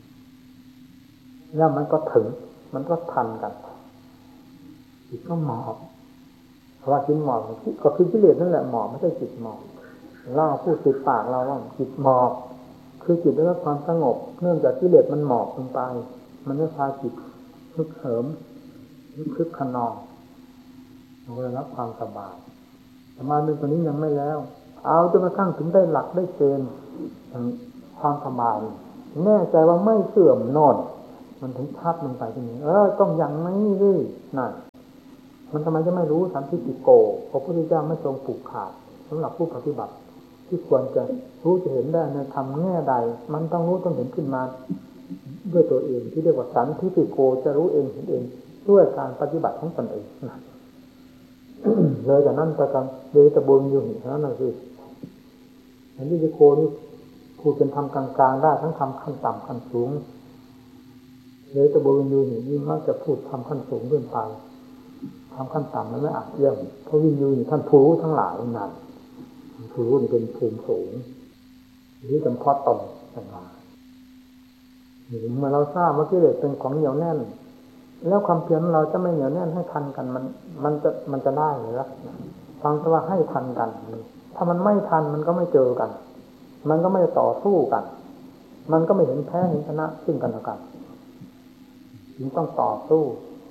แล้วมันก็ถึงมันก็ทันกันจิตก็หมอบเพราะว่าจิตหมอบก็คือกิเลสนั่นแหละหมอบไม่ใช่จิตหมอบเราพูดติดปากเราว่าจิตหมอบคือจิตได้รับความสงบเนื่องจากกิเลสมันหมอบลงไปมันไม่พาจิตฮึกเหิมคึกขนองมันก็ได้รับความสบายแต่มาเป็นตัวนี้ยังไม่แล้วเอาจนกระทั่งถึงได้หลักได้เกณฑ์ความสบายแน่ใจว่าไม่เสื่อมโน่นมันถึงชัดลงไปที่นี่ต้องอย่างนี้ดินั่นมันทำไมจะไม่รู้สันทิฏฐิโกพระพุทธเจ้าไม่ทรงผูกขาดสำหรับผู้ปฏิบัติที่ควรจะรู้จะเห็นได้ในธรรมแง่ใดมันต้องรู้ต้องเห็นขึ้นมาด้วยตัวเองที่เรียกว่าสันทิฏฐิโกจะรู้เองเห็นเองด้วยการปฏิบัติของตนเองนะ เลยจากนั้นประการเดชบุญอยู่เท่านั้นคือสันทิฏฐิโกนี่พูดเป็นธรรมกลางๆได้ทั้งธรรมขั้นต่ำขั้นสูงเดชบุญอยู่นี่มักจะพูดธรรมขั้นสูงขึ้นไปธรรมขั้นต่ำนั้นไม่อาจเยี่ยมเพราะวิญญูนี่ท่านผู้รู้ทั้งหลายนั่นผู้รู้นี่เป็นภูมิสูงหรือจำเพาะตนต่างๆเมื่อเราทราบว่ากิเลสเป็นของเหนียวแน่นแล้วความเพียรเราจะไม่เหนียวแน่นให้ทันกันมันจะได้หรือฟังแต่ว่าให้ทันกันถ้ามันไม่ทันมันก็ไม่เจอกันมันก็ไม่ต่อสู้กันมันก็ไม่เห็นแพ้เห็นชนะซึ่งกันและกันจึงต้องต่อสู้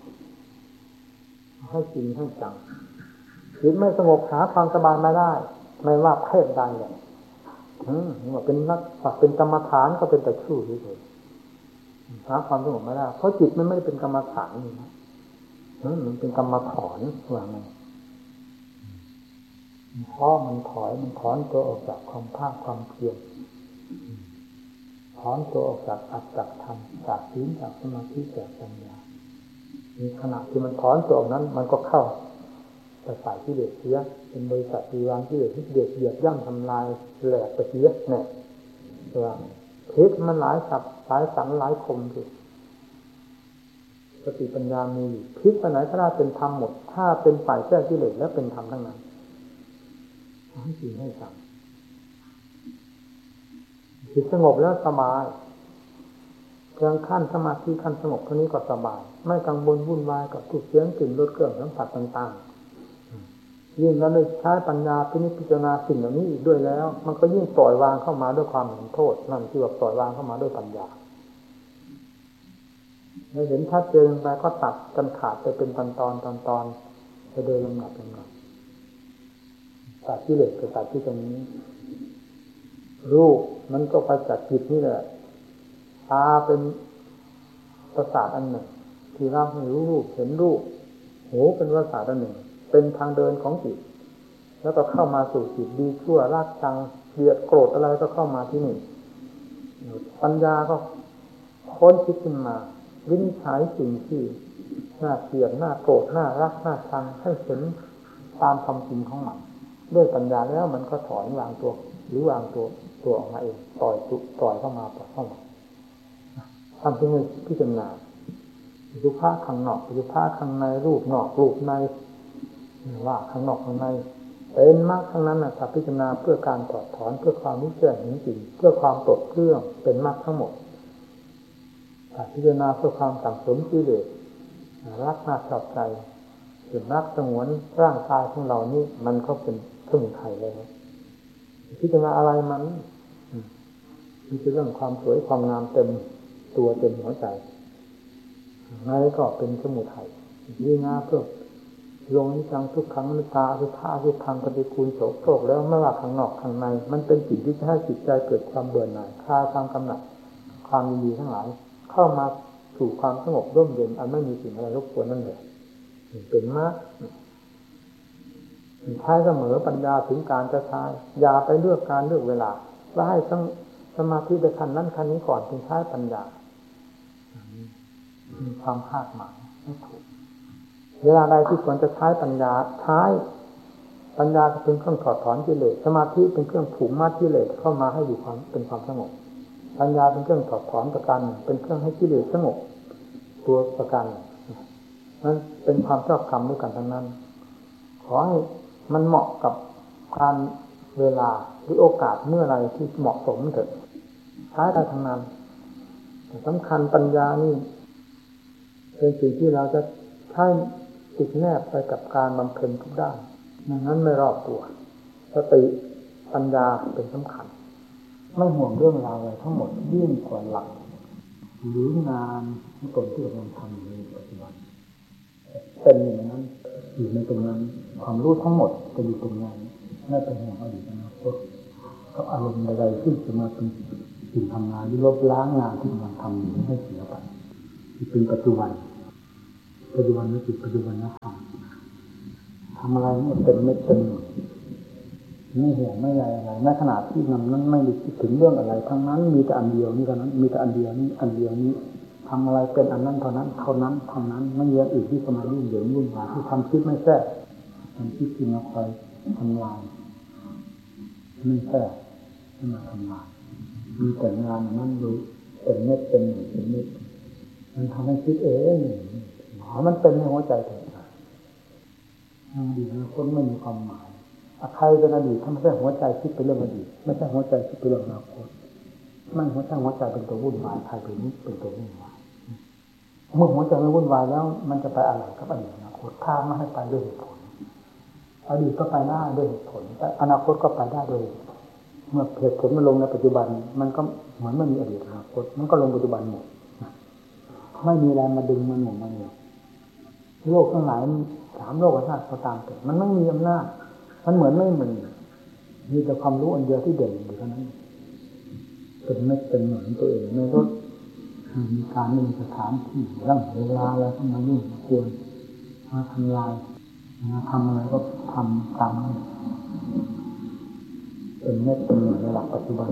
ให้จริงให้จังจิตไม่สงบหาความสบายไม่ได้ไม่ว่าเพศใดเลยว่าเป็นนักปักเป็นกรรมฐานก็เป็นแต่ชื่อเฉยๆหาความสงบไม่ได้เพราะจิตมันไม่ได้เป็นกรรมฐานนี่นะมันเป็นกรรมถอนว่าไงเพราะมันถอนตัวออกจากความภาคความเพียรถอนตัวออกจากอัตจากธรรมจากศีลจากสมาธิจากปัญญาในขณะที่มันถอนตัวออกนั้นมันก็เข้าไปฝ่ายที่เดือดเสียเป็นบริษัทปีวางที่เดือดเหยียบย่ำทำลายแหลกไปเสียเนี่ยว่าเพชรมันหลายสับหลายสันหลายคมสิสติปัญญามีพิษไปไหนก็ได้เป็นธรรมหมดถ้าเป็นฝ่ายแก้กิเลสแล้วเป็นธรรมทั้งนั้นให้จริงให้จังจิตสงบแล้วสบายเพียงขั้นสมาธิขั้นสงบเท่านี้ก็สบายไม่กังวลวุ่นวายกับทุกเสียงกลิ่นรสเครื่องสัมผัสต่างๆยิ่งแล้วได้ใช้ปัญญาพิจารณาสิ่งเหล่านี้อีกด้วยแล้วมันก็ยิ่งปล่อยวางเข้ามาด้วยความเห็นโทษนั่นคือว่าปล่อยวางเข้ามาด้วยปัญญาเราเห็นชัดเจนไปก็ตัดกันขาดไปเป็นตอนไปโดยลำดับตัดกิเลสกับตัดที่ตรงนี้รูปมันก็ไปจากจิตนี่แหละตาเป็นประสาทอันหนึ่งที่เราให้รู้รูปเห็นรูปหูเป็นประสาทอันหนึ่งเป็นทางเดินของจิตแล้วก็เข้ามาสู่จิตดีชั่วรักชังเกลียดโกรธอะไรก็เข้ามาที่นี่ปัญญาก็ค้นคิดขึ้นมาวินิจฉัยสิ่งที่น่าเกลียดน่าโกรธน่ารักน่าชังให้เห็นตามความจริงของมันด้วยปัญญาแล้วมันก็ถอนวางตัวหรือวางตัวออกมาเองปล่อยเข้ามาทำเพื่อพิจารณารูปภาพข้างนอกรูปภาพข้างในรูปนอกรูปในว่าข้างนอกข้างในเป็นมากทั้งนั้นนะถ้าพิจารณาเพื่อการถอดถอนเพื่อความรู้แจ้งเห็นจริงเพื่อความปลดเครื่องเป็นมากทั้งหมดถ้าพิจารณาเพื่อความสั่งสมกิเลสรักน่าชอบใจเป็นรักสงวนร่างกายของเรานี่มันก็เป็นสมุทัยเลยพิจารณาอะไรมันมีเรื่องความสวยความงามเต็มตัวเต็มหัวใจไงก็เป็นสมุทัยยิ่งงาเพื่อลงนิจังทุกครั้งนิตาคือท่าคือทางปฏิคูลโสโครกแล้วไม่ว่าข้างนอกข้างในมันเป็นสิ่งที่จะให้จิตใจเกิดความเบื่อหน่ายคลายความกำหนัดความยินดีทั้งหลายเข้ามาสู่ความสงบร่มเย็นอันไม่มีสิ่งอะไรรบกวนนั่นเลยเป็นมากใช้เสมอปัญญาถึงการจะใช้อย่าไปเลือกการเลือกเวลาว่าให้สมาธิไปขั้นนั้นขั้นนี้ก่อนถึงใช้ปัญญามีความคาดหมายไม่ถูกเวลาใดที่ควรจะใช้ปัญญาใช้ปัญญาเป็นเครื่องถอดถอนกิเลสสมาธิเป็นเครื่องผูกมัดกิเลสเข้ามาให้อยู่ความเป็นความสงบปัญญาเป็นเครื่องถอดถอนประการเป็นเครื่องให้กิเลสสงบตัวประการนั้นเป็นความชอบธรรมด้วยกันทั้งนั้นขอให้มันเหมาะกับการเวลาหรือโอกาสเมื่อไรที่เหมาะสมเถิดใช้ได้ทั้งนั้นสำคัญปัญญานี่เป็นสิ่งที่เราจะใช้ติดแนบไปกับการบำเพ็ญทุกด้านดังนั้นไม่รอบตัวสติปัญญาเป็นสำคัญไม่ห่วงเรื่องราวอะไรทั้งหมดยิ่งกว่าหลักหรืองานที่ตนที่กำลังทำในปัจจุบันเป็นอย่างนั้นอยู่ในตรงนั้นความรู้ทั้งหมดจะอยู่ตรงนั้นไม่เป็นห่วงอดีตอนาคตกับอารมณ์ใดๆที่จะมาเป็นสิ่งทำงานหรือลบล้างงานที่กำลังทำอยู่ให้เสียไปที่เป็นปัจจุบันปัจจุบันนี่คือปัจจุบันนะทำอะไรนี่เป็นไม่เป็นไม่เห็นไม่อะไรอะไรในขณะที่นั้นไม่ได้คิดถึงเรื่องอะไรทั้งนั้นมีแต่อันเดียวนี่เท่านั้นมีแต่อันเดียวนี่อันเดียวนี้ทำอะไรเป็นอันนั้นเท่านั้นเท่านั้นเท่านั้นไม่มีอย่างอื่นที่จะมายุ่งเหยิงวุ่นวายที่ทำคิดไม่แท้ทำคิดจริงเอาคอยทำลายไม่แท้ไม่มาทำลายมีแต่งานนั้นรู้เป็นเม็ดเป็นหนึ่งเป็นเม็ดมันทำให้คิดเองมันเป็นในหัวใจเถอะอดีตอนาคตไม่มีความหมายใครเป็นอดีตถ้าไม่ใช่หัวใจคิดเป็นเรื่องอดีตไม่ใช่หัวใจคิดเป็นเรื่องอนาคตไม่หัวใจเป็นตัววุ่นวายใครเป็นนี้เป็นตัววุ่นวายเมื่อหัวใจไม่วุ่นวายแล้วมันจะไปอะไรกับอดีตอนาคตถ้าไม่ให้ไปด้วยเหตุผลอดีตก็ไปได้ด้วยเหตุผลแต่อนาคตก็ไปได้ด้วยเมื่อเหตุผลมันลงในปัจจุบันมันก็เหมือนไม่มีอดีตอนาคตมันก็ลงปัจจุบันหมดไม่มีอะไรมาดึงมันหนุนมันเลยโลกทั้งหลายถามโลกธาตุก็ตามแต่มันไม่มีอำนาจมันเหมือนไม่มีแต่ความรู้อันเดียวที่เด่นอยู่เท่านั้นเป็นไม่เป็นเหมือนตัวเองในรถมีการมีสถานที่ร่างเวลาอะไรก็มายุ่งควรมาทำลายมาทำอะไรก็ทำตามนั้นเป็นไม่เป็นเหมือนในหลักปัจจุบัน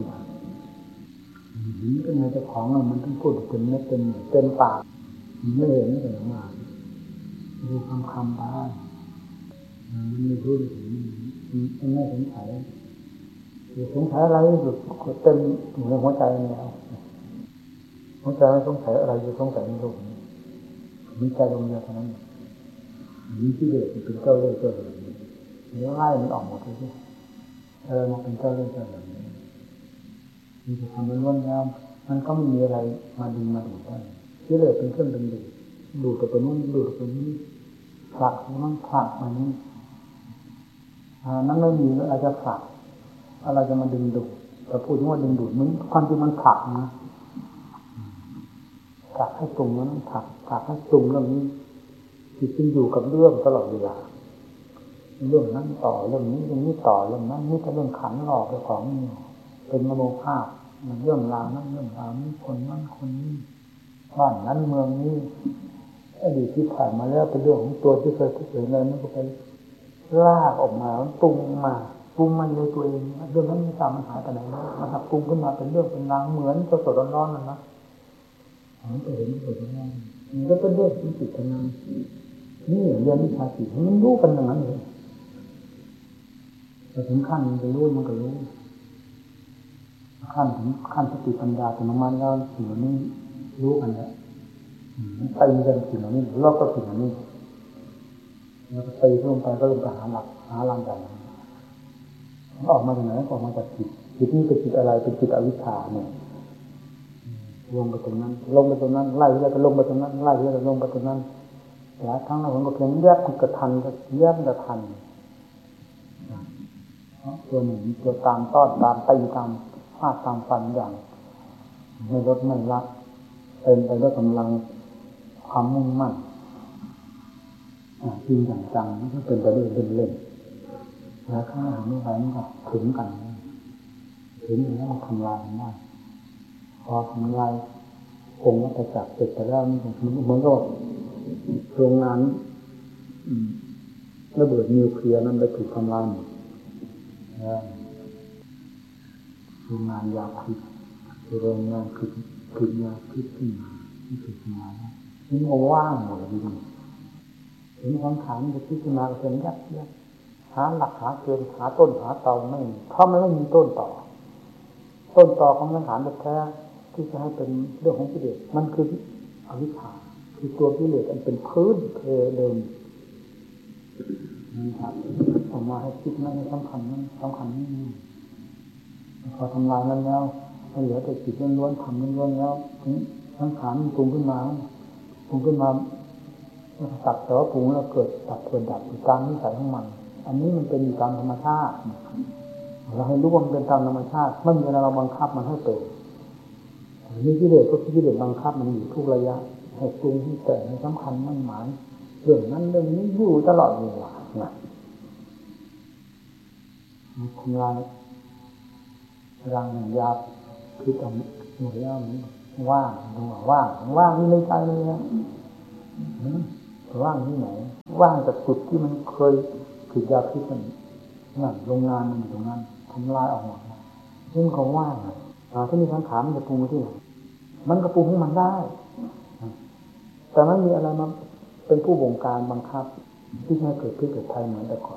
นี่เป็นไงเจ้าของมันต้องพูดเป็นไม่เป็นเหมือนเป็นปากไม่เห็นไม่เห็นมาดูคำบ้างมันไม่รู้มันไม่สงสัยสงสัยอะไรสุดเต็มอยู่ในหัวใจแล้วหัวใจไม่สงสัยอะไรจะสงสัยในโลกนี้มีใจดวงเดียวเท่านั้นมีที่เด็กเป็นเจ้าเล่ห์เจ้าเหล่เนื้อไล่มันออกหมดเลยมาเป็นเจ้าเล่ห์เจ้าเหล่มีแต่ทำเป็นล้วนแล้วมันก็ไม่มีอะไรมาดึงมาดูดได้ที่เด็กเป็นเครื่องดึงดูดตัวนู้นดูดตัวนี้ผลักมันผลักมันนี้นั้นไม่มีแล้วอาจจะผลักอะไรจะมาดึงดูดแต่พูดถึงว่าดึงดูดมันความจริงมันผลักนะผลักให้ตรงนั้นผลักให้ตรงเรื่องนี้จิตจึงอยู่กับเรื่องตลอดเวลาเรื่องนั้นต่อเรื่องนี้ต่อเรื่องนั้นนี่ก็เรื่องขันหลอกของนี่เป็นมโนภาพมันเรื่องราวนั้นเรื่องราวนี้คนนั้นคนนี้บ้านนั้นเมืองนี้อดีตที่ผ่านมาแล้วเป็นเรื่องของตัวที่เคยคิดเห็นอะไรมันก็ไปลากออกมาปรุงมาในตัวเองเรื่องนั้นไม่ทราบมันหายไปไหนแล้วมันปรุงขึ้นมาเป็นเรื่องเป็นราวเหมือนสดๆร้อนๆนั่นนะมันก็เห็นสดๆร้อนๆมันก็เป็นเรื่องที่จิตทำงานนี่เรียนวิชาจิตมันรู้กันอย่างนั้นเลยแต่ถึงขั้นมันจะรู้มันก็รู้ขั้นสติปัญญาเป็นมันแล้วสิ่งนี้รู้กันแล้วตีกันสิ่งนี้เราก็สิ่งนี้แล้วตีลงไปก็ลงไปหาหลักหาลำดับมันออกมาจากไหนออกมาจากจิตนี้เป็นจิตอะไรเป็นจิตอวิชชาเนี่ยลงไปตรงนั้นไล่แล้วก็ลงไปตรงนั้นไล่แล้วก็ลงไปตรงนั้นหลายครั้งเราก็เพียงแยบกระทันแยบกระทันตัวหนึ่งตัวตามต้อนตามตีตามฟาดตามฟันอย่างไม่ลดไม่ละเป็นไปด้วยกำลังความมุ่งมั่นจริงจังๆก็เป็นไปด้วยเล่นๆแล้วข้างหลังไม่ไหวมันก็ถึงกันแล้วทำลายกันได้พอทำลายองค์วัฏจักรเสร็จไปแล้วเหมือนกับโรงงานระเบิดนิวเคลียร์นั้นได้ถูกทำลายหมดโรงงานยาพิษโรงงานผลิตยาพิษขึ้นมาที่ถูกทำลายนี่มันว่างหมดเลยถึงความขายมันจะพิจารณาเป็นยับหาหลักหาเกณฑ์หาต้นหาเตาไม่เพราะมันไม่มีต้นต่อของสังขารแท้ที่จะให้เป็นเรื่องของกิเลสมันคืออวิชชาคือตัวกิเลสมันเป็นพื้นเพเดิมนี่ครับออกมาให้คิดนั่นสำคัญนี่พอทำลายนั้นแล้วเหลือแต่จิตล้วนๆทำล้วนๆแล้วสังขารมันปรุงขึ้นมาตัดแต่ว่าปรุงแล้วเกิดตัดเกิดดับอยู่ตามนิสัยของมันอันนี้มันเป็นอยู่ตามธรรมชาติเราให้รู้ว่ามันเป็นตามธรรมชาติไม่มีอะไรเราบังคับมันให้เป็นนี่กิเลสก็คือกิเลสบังคับมันอยู่ทุกระยะให้ปรุงให้แต่งให้สำคัญมั่นหมายเรื่องนั้นเรื่องนี้อยู่ตลอดเวลานะทำลายรังหยาบคือทำหมดแล้วมันว่างว่างว่างที่ในใจเลยนะว่างที่ไหนว่างจากจุดที่มันเคยผิดยาพิษมันนั่นโรงงานมันอยู่ตรงนั้นทำลายออกหมดซึ่งเขาว่างถ้ามีสังขารมันจะปรุงที่ไหนมันก็ปรุงให้มันได้แต่ไม่มีอะไรมาเป็นผู้บงการบังคับที่ให้เกิดพิษเกิดภัยเหมือนแต่ก่อน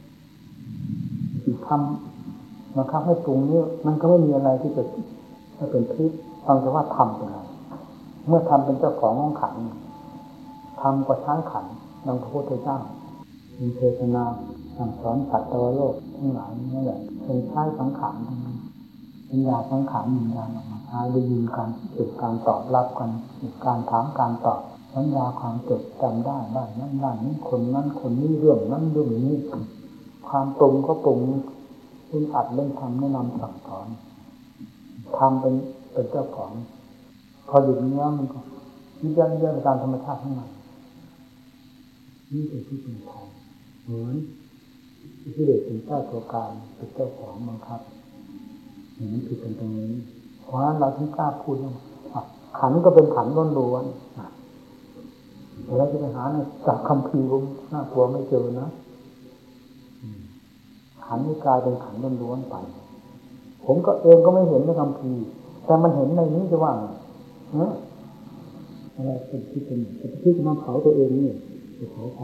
ทำบังคับให้ปรุงนี่มันก็ไม่มีอะไรที่จะให้เป็นพิษฟังแต่ว่าทำเป็นอะไรเมื่อทำเป็นเจ้าของห้องขันทำก็ใช้ขันดังพระพุทธเจ้ามีเทศนาสั่งสอนสัตว์โลกทั้งหลายนี่แหละเป็นใช้สังขารทั้งนั้นปัญญาสังขารวิญญาณออกมาใช้ได้ยินการเกิดการตอบรับกันการถามการตอบสัญญาความจดจำได้บ้านนั้นบ้านนี้คนนั้นคนนี้เรื่องนั้นเรื่องนี้ความปรุงก็ปรุงซึ่งอัดเล่นทำแนะนำสั่งสอนทำเป็นเจ้าของพอหยุดเนื้อมันก็ยึดยันเรื่องการธรรมชาติทั้งหมดนี่เป็นที่เป็นไทยเหมือนที่เด็กเป็นเจ้าตัวการเป็นเจ้าของบังคับอย่างนี้คือเป็นตรงนี้เพราะฉะนั้นเราถึงกล้าพูดว่าขันก็เป็นขันล้วนๆแล้วจะไปหาในจากคำพีผมน่ากลัวไม่เจอนะขันนี่กลายเป็นขันล้วนๆไปผมก็เองก็ไม่เห็นในคำพีแต่มันเห็นในนี้จะว่าอะไรเป็นที่เป็นที่มันเผาตัวเองนี่จะเผาใคร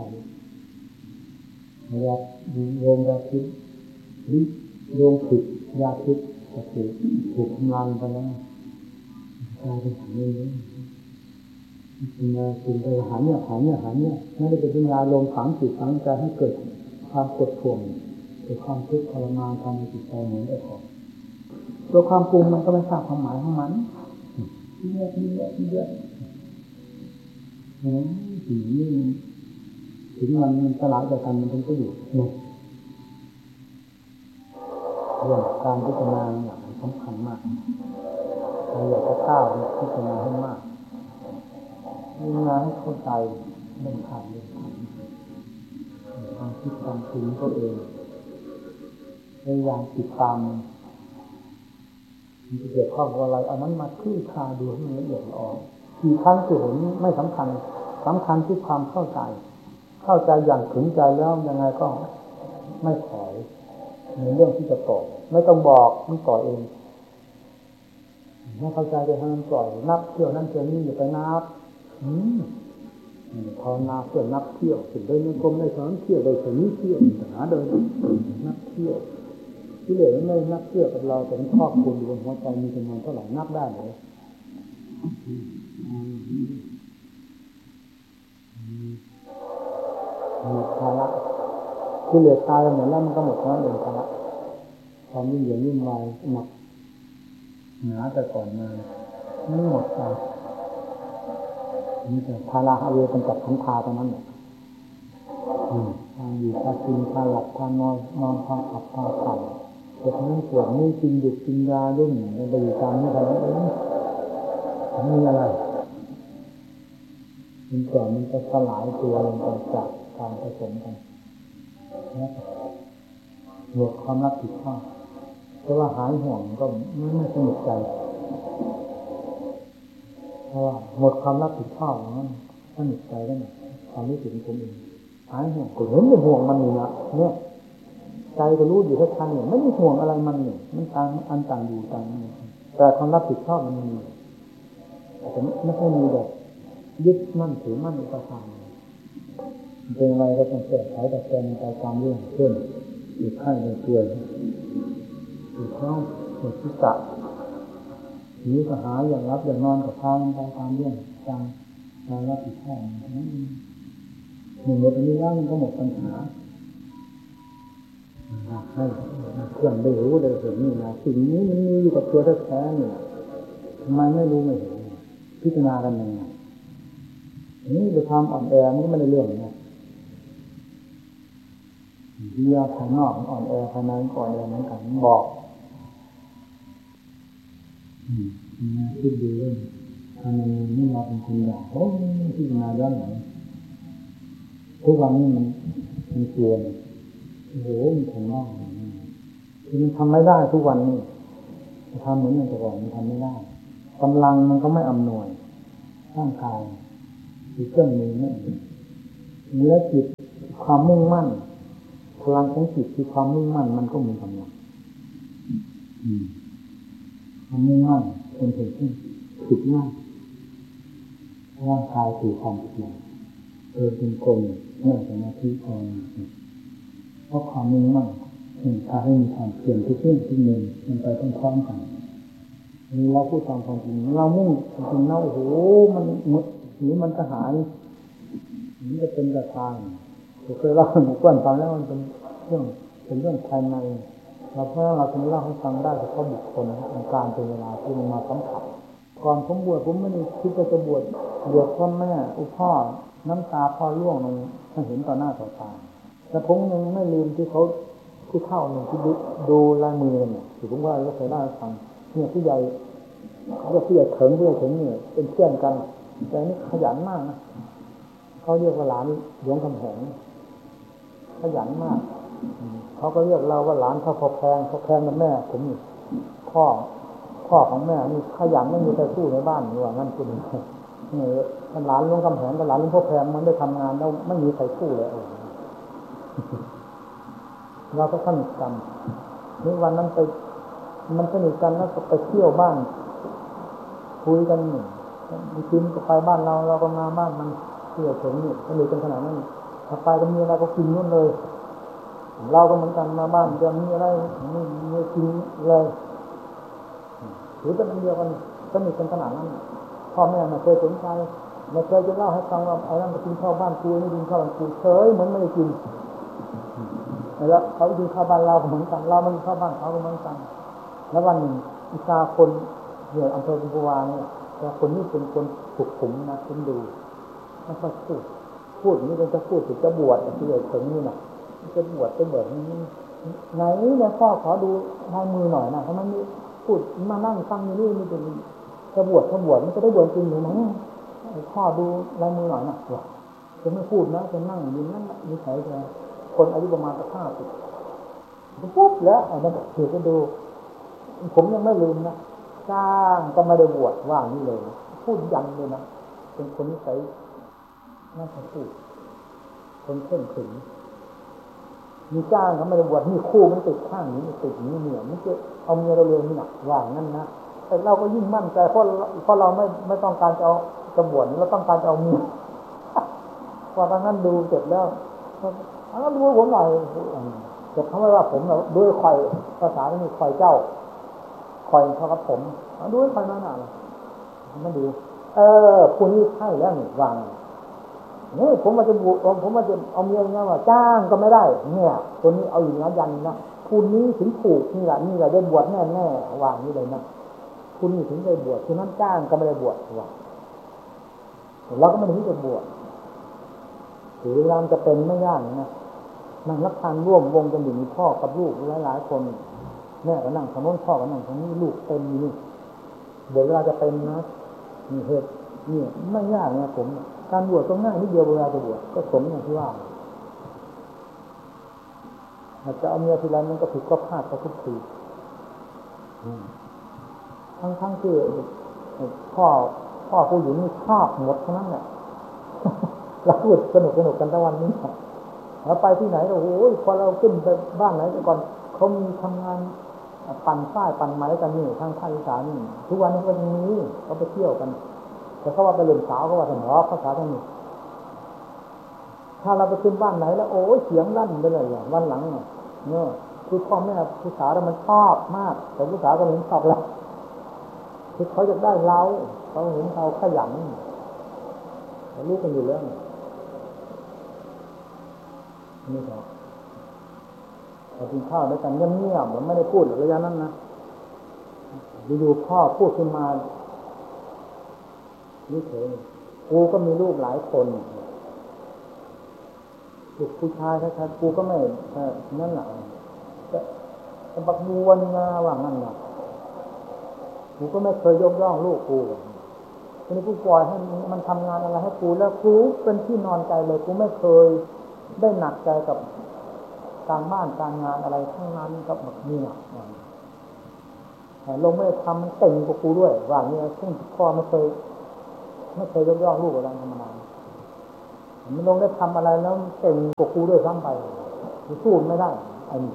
ยาโยมยาพิษหรือโยมผิดยาพิษก็ถูกทำลายไปแล้วกลายเป็นขันนี้เป็นยาเป็นไปหันเนี่ยไม่ได้เป็นปัญญาลงฝังจิตฝังใจให้เกิดความกดข่วงเกิดความทุกข์ทรมานทางจิตใจเหมือนแต่ก่อนตัวความปรุงมันก็ไม่ทราบความหมายของมันเยอะสิ่งนี้ถึงมันสลายจากกันมันก็อยู่เรื่องการพิจารณาอย่างสำคัญมากเราอยากจะก้าวพิจารณาให้มากพิจารณาให้เข้าใจเรื่องขันความคิดความปรุงตัวเองพยายามติดตามมันจะเกี่ยวข้องกับอะไรเอานั้นมาคลี่คลายดูให้มันละเอียดอ่อนกี่ครั้งที่เห็นไม่สำคัญที่ความเข้าใจอย่างถึงใจแล้วยังไงก็ไม่ถอยในเรื่องที่จะปล่อยไม่ต้องบอกมันปล่อยเองไม่เข้าใจจะให้มันปล่อยนับเที่ยวนั่นเที่ยวนี่อย่าไปนับพอนับเพื่อนับเที่ยวถึงได้ในกรมได้สอนเที่ยวได้ถึงนี้เที่ยวปัญหาเดินนับเที่ยวที่เหลือไม่นับเที่ยวกับเราแต่ครอบคลุมอยู่บนหัวใจมีจำนวนเท่าไหร่นับได้เลยหมดภาระที่เหลือตายเหมือนแล้วมันก็หมดแล้วเองภาระความยิ่งใหญ่ยิ่งวายหนักหนาแต่ก่อนมาไม่หมดไปนี่แต่ภาระเอาเวเป็นจับขันธาตรงนั้นแหละทางอยู่ทางกินทางหลับทางนอนทางขับทางขับแต่ทั้งนั้นส่วนนี้กินดึกกินยาเรื่องในบริการนี่ทำเองไม่มีอะไรมันก่อนมันจะสลายตัวลงไปจากการผสมกันหมดความรับผิดชอบเพราะว่าหายห่วงก็ไม่สนุกใจเพราะว่าหมดความรับผิดชอบนั้นสนุกใจได้ไหมความรู้สึกของผมเองหายห่วงก็เห็นเป็นห่วงมันนี่นะเนี่ยใจก็รู้อยู่ที่ท่านเนี่ยไม่ได้ห่วงอะไรมันเนี่ยมันต่างอันต่างอยู่ต่างนี่แต่ความรับผิดชอบมันมีแต่ไม่ใช่มีแบบยึดมั่นถือมั่นอุปทานเป็นอะไรก็ต้องแก้ไขแต่แก้ในตามเรื่องเช่นอยู่ไข้ในเกลืออยู่ท้องปวดศีรษะนี้ก็หาอย่างรับอย่างนอนกับข้าวไปตามเรื่องการรับผิดชอบนั้นหนึ่งหมดอันนี้แล้วมันก็หมดปัญหาให้เพื่อนได้รู้ได้เห็นนี่นะสิ่งนี้มันมีอยู่กับตัวแท้ๆนี่ทำไมไม่รู้ไม่เห็นพิจารณากันยังไงนี่ไปทำอ่อนแอนี่ไม่ได้เรื่องนะเยื่อภายนอกอ่อนแอภายในอ่อนแอเหมือนกันบอกคิดดูเรื่องทำไมไม่เราเป็นคนอย่างพิจารณาย้อนหลังทุกวันนี้มันเกลียนโอ้โหมันทำได้มันทำไม่ได้ทุกวันนี้จะทำเหมือนอย่างแต่ก่อนมันทำไม่ได้กำลังมันก็ไม่อำนวยร่างกายคือเครื่องมือนั่นเองและจิตความมุ่งมั่นพลังของจิตคือความมุ่งมั่นมันก็มีกำลังความมุ่งมั่นเป็นเหตุที่ผิดง่ายร่างกายคือความผิดง่ายเป็นคนนั่งสมาธิภาวนาเพราะความมุ่งมั่นพาให้มีความเปลี่ยนทุกเรื่องทุกมุมมันไปพร้อมๆกันเราพูดตามความจริงเรามุ่งจริงๆเราโอ้โหมันหรือมันจะหายมันจะเป็นกระทางเคยเล่าหมู่ก้อนฟังแล้วมันเป็นเรื่องภายในเราเพราะเราถึงเล่าให้ฟังได้เฉพาะบุคคลในการเป็นเวลาที่มันมาสัมผัสก่อนผมบวชผมไม่ได้คิดจะบวชพ่อแม่พ่อน้ำตาพ่อร่วงลงให้เห็นต่อหน้าต่อตาแต่ผมยังไม่ลืมที่เขาผู้เฒ่าหนึ่งที่ดูลายมือเนี่ยถือผมว่าเราเคยเล่าให้ฟังเนี่ยผู้ใหญ่เขาจะผู้ใหญ่เถิงเนี่ยเป็นเพื่อนกันแต่นี่ขยันมากนะเขาเรียกว่าหลานหลวงคำแหงขยันมากเขาก็เรียกเราว่าหลานพอแพงกับแม่ผมนี่พ่อของแม่นี่ขยันไม่มีใครสู้ในบ้านนี่ว่างั้นคุณนี่หลานหลวงคำแหงกับหลานหลวงพ่อแพงมันได้ทำงานแล้วไม่มีใครสู้เลยเราก็สนิทกันนี่วันนั้นไปมันสนิทกันแล้วก็ไปเที่ยวบ้านคุยกันมีคืนก็ไปบ้านเราก็มาบ้านมันเที่ยวถึงนี่สนิทกันขนาดนั้นถ้าไปก็มีอะไรก็กินนู่นเลยเราก็เหมือนกันมาบ้านจะมีอะไรมีกินเลยถือเป็นอันเดียวกันสนิทกันขนาดนั้นพ่อแม่ไม่เคยสนใจไม่เคยจะเล่าให้ฟังว่าไอ้นั่นไปกินข้าวบ้านกูนี่กินข้าวบ้านกูเฉยเหมือนไม่ได้กินแล้วเขากินข้าวบ้านเราเหมือนกันเราไม่กินข้าวบ้านเขาเหมือนกันแล้ววันหนึ่งอีกาคนเนี่ยอำเภอกุมภาวาเนี่ยแต่คนนี้เป็นคนถูกผมนะผมดูไม่ค่อยพูดอย่างนี้เป็นจะพูดถึงจะบวชที่เลยถึงนี่นะจะบวชเป็นแบบนี้ไหนเนี่ยพ่อขอดูลายมือหน่อยนะเพราะมันมีพูดมานั่งฟังอยู่นี่มันเป็นจะบวชมันจะได้บวชจริงหรือไม่พ่อดูลายมือหน่อยนะจะไม่พูดนะจะนั่งอยู่นั่นนี่ใครจะคนอายุประมาณ50ปุ๊บแล้วไอ้นั่นถือก็ดูผมยังไม่ลืมนะจ้างก็ไม่ได้บวชว่านี่เลยพูดยันเลยนะเป็นคนนิสัยน่าจะพูดคนเข้มขึงมีจ้างเขาไม่ได้บวชมีคู่มันติดข้างนี้ติดนี้เนี่ยมันจะเอาเมียเราเร็วนี่หนักว่างั้นนะแต่เราก็ยิ่งมั่นใจเพราะเราไม่ต้องการจะบวชเราต้องการจะเอาเมียพอทางนั้นดูเสร็จแล้วแล้วดูผมหน่อยแต่เขาไม่ว่าผมเราด้วยคอยภาษาที่มีคอยเจ้าคอยเขากับผมด้วยคอยนั่นน่ะมาดูผู้นี้ใช่แล้วนี่วางนี่ผมมาจะบุกผมมาจะเอาเมียเนี่ยว่าจ้างก็ไม่ได้เนี่ยคนนี้เอาอยู่นะยันนะผู้นี้ถึงถูกนี่แหละได้บวชแน่ๆวางนี่เลยนะผู้นี้ถึงได้บวชคนนั้นจ้างก็ไม่ได้บวชว่าเราก็ไม่ได้ที่จะบวชหรือเวลาจะเป็นไม่ยากนะนั่งรับทานร่วมวงกันอยู่มีพ่อกับลูกหลายๆคนแม่ก็นั่งทางโน้นพ่อก็นั่งทางนี้ลูกเต็มนี่เวลาจะเป็นนะนี่เหตุนี่ไม่ยากนะผมการบวชก็ง่ายนิดเดียวเวลาจะบวชก็สมอย่างที่ว่าจะเอาเมียทีไรมันก็ผิดก็พลาดก็ทุกทีทั้งที่พ่อผู้หญิงนี่ชอบหมดเท่านั้นแหละเราพูดสนุกกันทั้งวันนี้เราไปที่ไหนโอ้โหพอเราขึ้นไปบ้านไหนก่อนเขามีทำงานปั่นฝ้ายปั่นไม้กันนี่ทางภาคอีสานนี่ทุกวันนี้ก็ยังมีเขาไปเที่ยวกันแต่เขาว่าไปเล่นสาวเขาว่าถนอภาษาทางนี้ถ้าเราไปขึ้นบ้านไหนแล้วโอ้ยเสียงลั่นไปเลยวันหลังเนี่ยคือพ่อแม่ผู้สาวมันชอบมากแต่ผู้สาวก็เห็นชอบแล้วคือเขาจะได้เราเขาเห็นเราขยันรู้กันอยู่แล้วนี่ครับพอกินข้าวด้วยกันเงียบๆเหมือนไม่ได้พูดระยะนั้นนะอยู่ๆพ่อพูดขึ้นมานี่เฉยกูก็มีลูกหลายคนลูกผู้ชายแท้ๆกูก็ไม่นั่นแหละแต่บักบัวนี่นะว่างั้นนะกูก็ไม่เคยยกย่องลูกกูทีนี้กูปล่อยให้มันทำงานอะไรให้กูแล้วกูเป็นที่นอนใจเลยกูไม่เคยได้หนักใจกับการบ้านการงานอะไรทั้งนั้นกับแบบนี้ลงไม่ทำมันเก่งกว่ากูด้วยว่าอย่างนี้ซึ่งพ่อไม่เคยยกย่องลูกอะไรธรรมดามันลงได้ทำอะไรแล้วเก่งกว่ากูด้วยซ้ำไปสู้ไม่ได้ไอ้นี่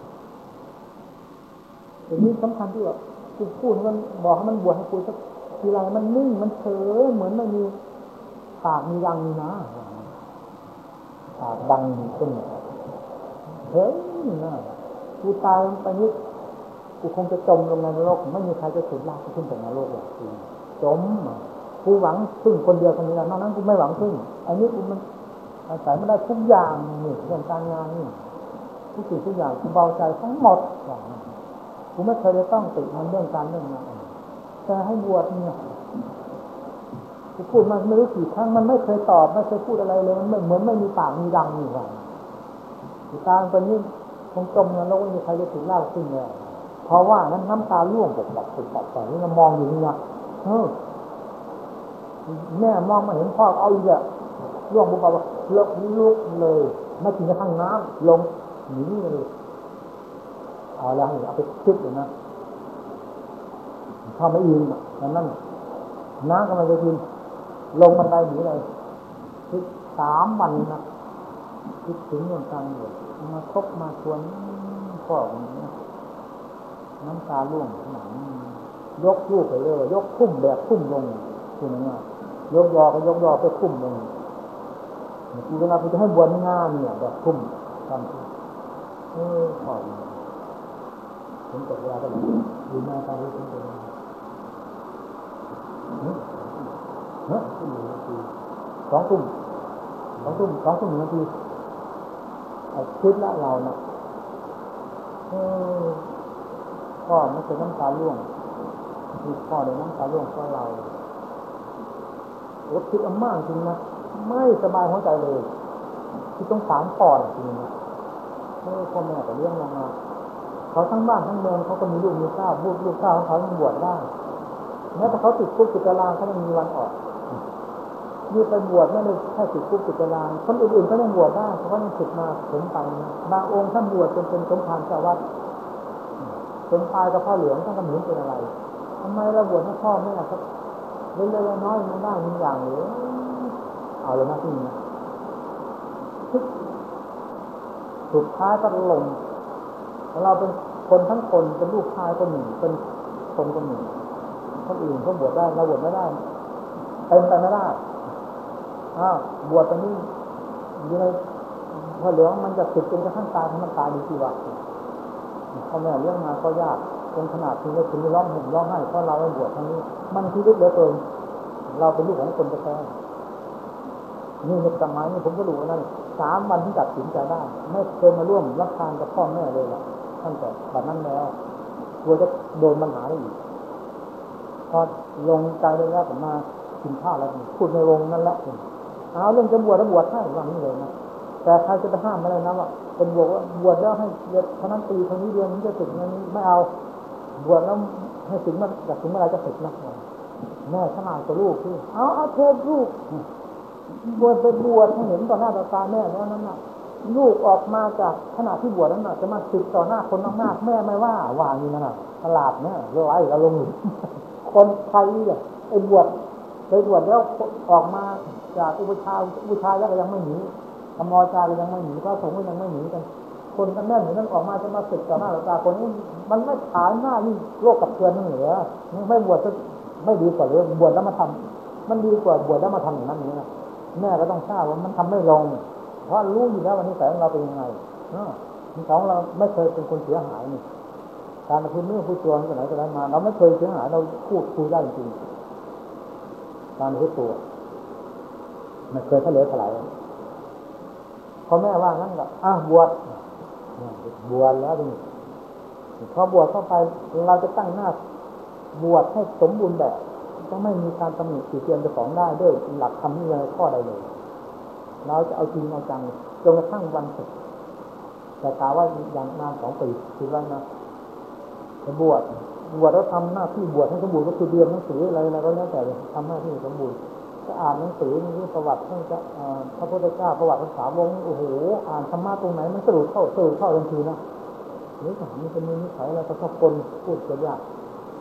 ทีนี้สำคัญที่ว่ากูพูดมันบอกให้มันบวชให้กูสักทีไรมันนิ่งมันเฉยเหมือนไม่มีปากมีรังนะปากดังขึ้นเฮ้ยน่ากูตายไปนิดกูคงจะจมลงในนรกไม่มีใครจะฉุดลากขึ้นจากนรกหรอกกูจมกูหวังพึ่งคนเดียวคนนี้แหละนอกนั้นกูไม่หวังพึ่งไอ้นี่กูมันอาศัยไม่ได้ทุกอย่างนี่เรื่องการงานนี่ทุกสิ่งทุกอย่างกูเบาใจทั้งหมดกูไม่เคยได้ต้องติดมันเรื่องการเรื่องงานแต่ให้บวชเนี่ยกูพูดมาไม่รู้กี่ครั้งมันไม่เคยตอบไม่เคยพูดอะไรเลยมันเหมือนไม่มีปากมีดังอยู่ว่ากูตายไปนี่คงจมนรกไม่มีใครจะฉุดลากขึ้นเลยเพราะว่านั้นน้ำตาร่วงปกปักนี่มันมองอยู่นี่นะแม่มองมาเห็นพ่อเอาอีกอะร่วงบุบว่าเลิกลุกเลยไม่กินกระทั่งน้ำลงหนีนี่เลยเอาแล้วเอาไปคิดเลยนะเข้าไม่อินแล้วนั่นน้ำก็ไม่จะกินลงบันไดหนีเลยคิด3 วันนะคิดถึงเรื่องการบวชมาคบมาชวนพ่อคนนี้น้ำตาร่วงหนังยกลูกไปเลยยกพุ่มแบบพุ่มลงคือนั่นน่ะยกยอก็ยกยอไปพุ่มลงกูจะนับกูจะให้บวชง่ายเนี่ยแบบพุ่มทำพ่อผมตกเวลาก็อยู่หน้าตาที่ผมเป็น2 ทุ่ม1 นาทีคิดละเรานะพ่อไม่เคยน้ำตาร่วงมีพ่อเลยน้ำตาร่วงเพราะเราคิดมากจริงนะไม่สบายหัวใจเลยที่ต้องสารพ่อจริงนะพ่อแม่ก็เลี้ยงเรามาเขาทั้งบ้านทั้งเมืองเขาก็มีลูกมีข้าวลูกข้าวของเขายังบวชได้แม้แต่เขาติดคุกติดตารางเขายังมีวันออกนี่ไปบวชไม่ได้แค่ติดคุกติดตารางคนอื่นๆเขายังบวชได้เขายังติดมาผมไปนะบางองค์ท่านบวชจนเป็นสมภารเจ้าวัดเป็นตายกับพ่อเหลืองท่านก็เหมือนเป็นอะไรทำไมเราบวชให้พ่อแม่ครับเล็กๆน้อยๆมันได้มีอย่างหรือเอาเลยนะที่นี้สุดท้ายก็ลงเราเป็นคนทั้งคนเป็นลูกชายคนหนึ่งเป็นคนคนหนึ่งคนอื่นเขาบวชได้เราบวชไม่ได้เป็นไปไม่ได้บวชตอนนี้อยู่ในพระเหลืองมันจะติดจนกระทั่งตายมันตายดีที่ว่าพ่อแม่เลี้ยงมาก็ยากจนขนาดที่เราถึงร้องห่มร้องไห้เพราะเราไม่บวชทั้งนี้มันชีวิตเหลือเกินเราเป็นลูกของคนแท้ๆนี่ในสมัยนี้ผมก็รู้นั่น3 วันที่ตัดสินใจได้ไม่เคยมาร่วมรับทานกับพ่อแม่เลยล่ะตั้งแต่บัดนั้นแล้วกลัวจะโดนปัญหาได้อีกพอลงใจได้แล้วผมมากินข้าวแล้วพูดในวงนั่นแหละเอาเรื่องจะบวชแล้วบวชให้ว่านี้เลยนะแต่ใครจะไปห้ามไม่ได้นะว่าเป็นบวชแล้วให้เท่านั้นปีเท่านี้เดือนนี้จะสึกนั้นไม่เอาบวชแล้วให้ถึงมันอยากถึงเมื่อไรจะสึกนะแม่ขนาดตัวลูกที่เอาเทศลูกบวชไปบวชให้เห็นต่อหน้าต่อตาแม่แล้วนั้นน่ะลูกออกมาจากขณะที่บวชนั้นน่ะจะมาสึกต่อหน้าคนมากๆแม่ไม่ว่าอย่างนี้นั่นน่ะตลาดเนี่ยเรื่องไรเราลงคนไทยเนี่ยไอ้บวชไปบวชแล้วออกมาจากอุปชาแล้วก็ยังไม่หนีธรรมจารียังไม่หนีพระสงฆ์ก็ยังไม่หนีกันคนกันแน่นเหมือนนั้นออกมาจะมาศึกต่อหน้าต่อตาคนนี้มันไม่ขายหน้านี่โลกกับเกลือนเหนือไม่บวชจะไม่ดีกว่าเลยบวชแล้วมาทำมันดีกว่าบวชแล้วมาทำอย่างนั้นนี่นะแม่ก็ต้องทราบว่ามันทำไม่ลงเพราะรู้อยู่แล้ววันนี้สายของเราเป็นยังไงของเราไม่เคยเป็นคนเสียหายนี่การพูดเรื่องพูดตัวที่ไหนก็ได้มาเราไม่เคยเสียหายเราพูดคุยได้จริงการพูดตัวไม่เคยทะเลถลายพอแม่ว่างั้นก็บวชแล้วนี่พอบวชเข้าไปเราจะตั้งหน้าบวชให้สมบูรณ์แบบต้องไม่มีการตำหนิติเตียนเจ้าของได้ด้วยหลักธรรมนี่เลยข้อใดเลยเราจะเอาจริงเอาจังจนกระทั่งวันศึกแต่กล่าวว่าอย่างนาน2 ปีคือว่านะบวชแล้วทำหน้าที่บวชให้สมบูรณ์ก็คือเรียนหนังสืออะไรก็แล้วแต่ทำหน้าที่สมบูรณ์จะอ่านหนังสือนี่ประวัติท่านจะพระพุทธเจ้าประวัติพระสาวกโอ้โหอ่านธรรมะตรงไหนมันสรุปเข้าทันทีนะนี่ถามมันเป็นนิสัยอะไรก็ชอบคนพูดจะยาก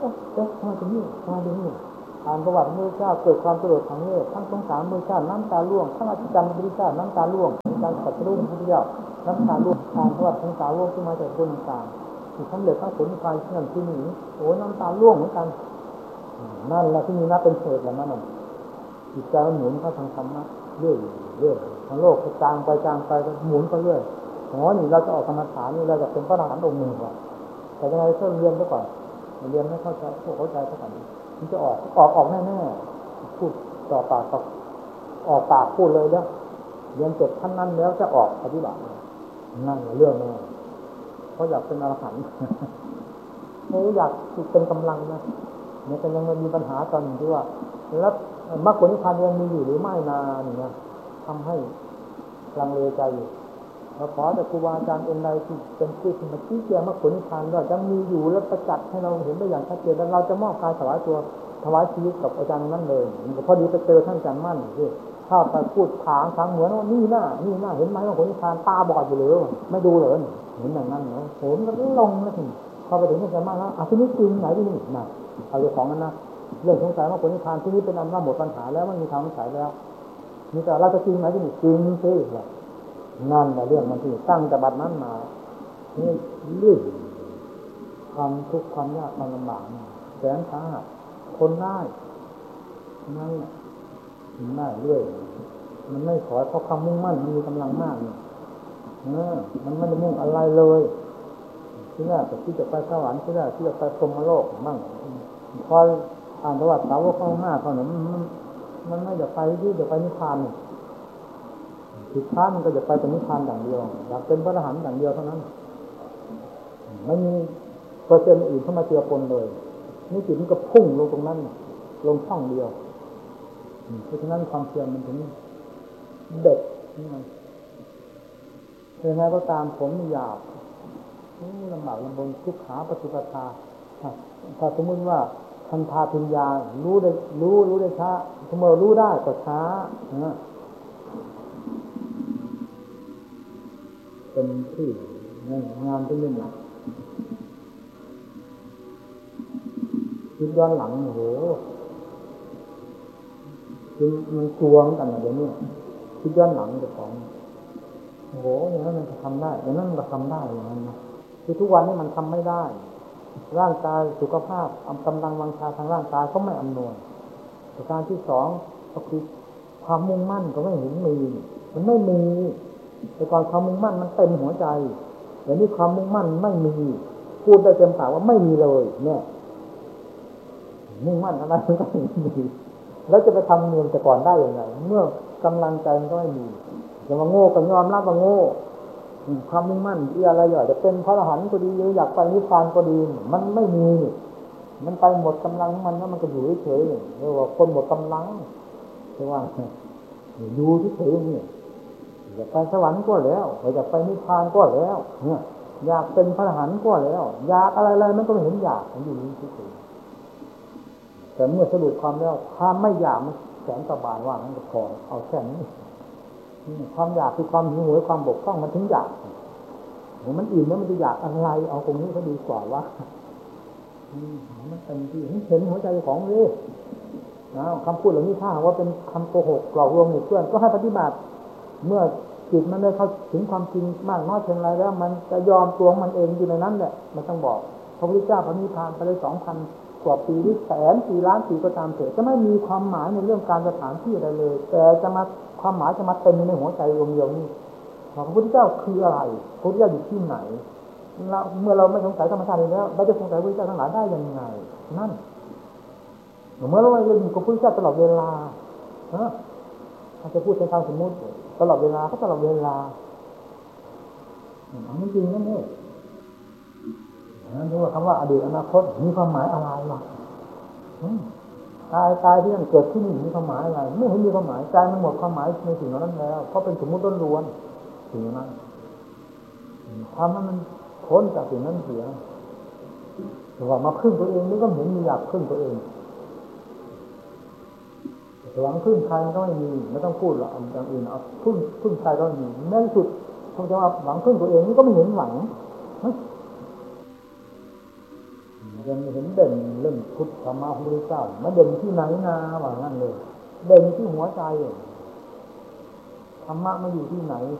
ทำไมถึงนี่ทำไมถึงนี่อ่านประวัติพระพุทธเจ้าเกิดความสลดสังเวชทั้งสงสารพระพุทธเจ้าน้ำตาร่วงทั้งอัศจรรย์พระพุทธเจ้าน้ำตาร่วงการตัดสู้พระพุทธเจ้าน้ำตาร่วงทางประวัติของสาวกที่มาจากคนต่างที่สำเร็จทั้งผลนิพพานที่นั่นที่นี่โอ้น้ำตาร่วงเหมือนกันนั่นแหละที่มีนับเป็นเหตุแล้วนั่นจิตใจมันหมุนเข้าทางธรรมะเรื่อยทางโลกจางไปก็หมุนไปเรื่อยนี่เราจะออกกรรมฐานนี่เราจะเป็นพระอรหันต์องค์หนึ่งก่อนแต่ยังไงก็เรียนซะก่อนเรียนให้เข้าใจเข้าใจซะก่อนมันจะออกแน่ๆพูดต่อปากออกปากพูดเลยแล้วเรียนจบท่านนั้นแล้วจะออกปฏิบัตินั่นเรื่องแน่เพราะอยากเป็นอรหันต์ไม่อยากเป็นกำลังนะเนี่ยแต่ยังมีปัญหาตอนที่ว่าแล้วมรรคผลนิพพานยังมีอยู่หรือไม่นานนี่นะทำให้ลังเลใจอยู่เราขอแต่ครูบาอาจารย์องค์ใดที่เป็นผู้ที่มาชี้แจงมรรคผลนิพพานว่ายังมีอยู่และประจักษ์ให้เราเห็นได้อย่างชัดเจนแล้วเราจะมอบกายถวายตัวถวายชีวิตกับอาจารย์นั่นเลยพอดีไปเจอท่านอาจารย์มั่นที่ถ้าไปพูดถางเหมือนว่านี่หน้าเห็นไหมมรรคผลนิพพานตาบอดอยู่เลยไม่ดูเลยเห็นอย่างนั้นเหรอผมก็ลงแล้วถึงพอไปถึงท่านอาจารย์มั่นแล้วที่นี่จริงไหนที่นี่นะเอาเรื่องของนั้นนะเรื่องสงสัยมรรคผลนิพพานที่นี้เป็นอันว่าหมดปัญหาแล้วไม่มีทางสงสัยแล้วนี่แต่เราจะจริงไหมที่นี่จริงสินั่นแหละเรื่องมันที่ตั้งแต่บัดนั้นมานี่เรื่องความทุกข์ความยากความลำบากแสนสาหัสทนได้นั่นถึงได้เรื่อยมันไม่ขอเพราะความมุ่งมั่นมันมีกำลังมากเนี่ยมันไม่ได้มุ่งอะไรเลยที่แรกแต่ที่จะไปสวรรค์ที่แรกที่จะไปพรหมโลกบ้างพออ่านประวัติสาวกข้างหน้าเขาเนี่ยมันไม่จะไปที่จะไปนิพพานเนี่ยสุดท้ายมันก็จะไปเป็นนิพพานอย่างเดียวอยากเป็นพระอรหันต์อย่างเดียวเท่านั้นไม่มีเปอร์เซ็นต์อื่นเข้ามาเจือปนเลยนี่จิตมันก็พุ่งลงตรงนั้นลงช่องเดียวเพราะฉะนั้นความเพียรมันถึงเด็ดนี่มันยังไงก็ตามผมอยากลำบากลำบนทุกขาปฏิปทาถ้าสมมติว่าทันทาพิญญารู้ได้ช้าเมื่อรู้ได้ก็ช้าเป็นที่งานที่นี่คิดย้อนหลังโอ้โหคือมันกลัวเหมือนกันนะเดี๋ยวนี้คิดย้อนหลังจะของโอ้โหอย่างนั้นมันจะทำได้อย่างนั้นมันก็ทำได้อย่างนั้นนะคือทุกวันนี้มันทำไม่ได้ร่างกายสุขภาพกำลังวังชาทางร่างกายก็ไม่อำนวยประการที่สองก็คือความมุ่งมั่นก็ไม่เห็นมีมันไม่มีแต่ก่อนความมุ่งมั่นมันเต็มหัวใจเดี๋ยวนี้ความมุ่งมั่นไม่มีพูดได้เต็มปากว่าไม่มีเลยเนี่ยมุ่งมั่นอะไรก็ไม่มีแล้วจะไปทำเมืองแต่ก่อนได้อย่างไรเมื่อกำลังใจมันก็ไม่มีจะมาโง่ก็ยอมรับว่าโง่ความมุ่งมั่นที่อะไรอยากจะเป็นพระอรหันต์ก็ดีอยากไปนิพพานก็ดีมันไม่มีมันไปหมดกำลังมันแล้วมันก็อยู่เฉยๆเรียกว่าคนหมดกำลังใช่ว่าอยู่เฉยๆนี่อยากไปสวรรค์ก็แล้วอยากไปนิพพานก็แล้วอยากเป็นพระอรหันต์ก็แล้วอยากอะไรๆมันก็ไม่เห็นอยากมันอยู่นี่เฉยๆแต่เมื่อสรุปความแล้วถ้าไม่อยากมันแสนสบายว่างั้นก็พอเอาแค่นี้ความอยากคือความหิวโหยความบกพร่องมันถึงอยากมันอิ่มแล้วมันจะอยากอะไรเอาตรงนี้ก็ดีกว่าว่ามันเป็นที่เห็นหัวใจของเลยนะคำพูดเหล่านี้ถ้าว่าเป็นคำโกหกหลอกลวงเพื่อนก็ให้ปฏิบัติเมื่อจิตมันได้เข้าถึงความจริงมากน้อยเพียงไรแล้วมันจะยอมตัวมันเองอยู่ในนั้นแหละมันต้องบอกพระพุทธเจ้าพระนิพพานไปเลย 2,000 กว่าปีหรือ1,000,000 ล้านปีก็ตามเถิดจะไม่มีความหมายในเรื่องการสถานที่อะไรเลยแต่จะมาความหมายจะมาเต็มในหัวใจดวงเดียวนี้พระพุทธเจ้าคืออะไรพระพุทธเจ้าอยู่ที่ไหนเมื่อเราไม่สงสัยธรรมชาติแล้วเราจะสงสัยพระพุทธเจ้าทั้งหลายได้ยังไงนั่นเมื่อเราอยู่กับพระพุทธเจ้าตลอดเวลาถ้าจะพูดในทางสมมติตลอดเวลาก็ตลอดเวลามันจริงนั่นเองนั่นเรียกว่าคำว่าอดีตอนาคตมีความหมายอะไรวะตายที่นั่นเกิดที่นี่มีความหมายอะไรไม่เห็นมีความหมายใจมันหมดความหมายในสิ่งนั้นแล้วเพราะเป็นสมมุติล้วนๆสิ่งนั้นทำให้มันพ้นจากสิ่งนั้นเสียแต่ว่ามาพึ่งตัวเองนี่ก็เห็นมีอยากพึ่งตัวเองหวังพึ่งใครก็ไม่มีไม่ต้องพูดหรอกอย่างอื่นเอาพึ่งใครก็ไม่มีแม้ที่สุดคงจะว่าหวังพึ่งตัวเองนี่ก็ไม่เห็นหวังยังเห็นเด่นเรื่องพุทธธรรมะพระพุทธเจ้ามาเด่นที่ไหนนาว่างั้นเลยเด่นที่หัวใจธรรมะมาอยู่ที่ไหน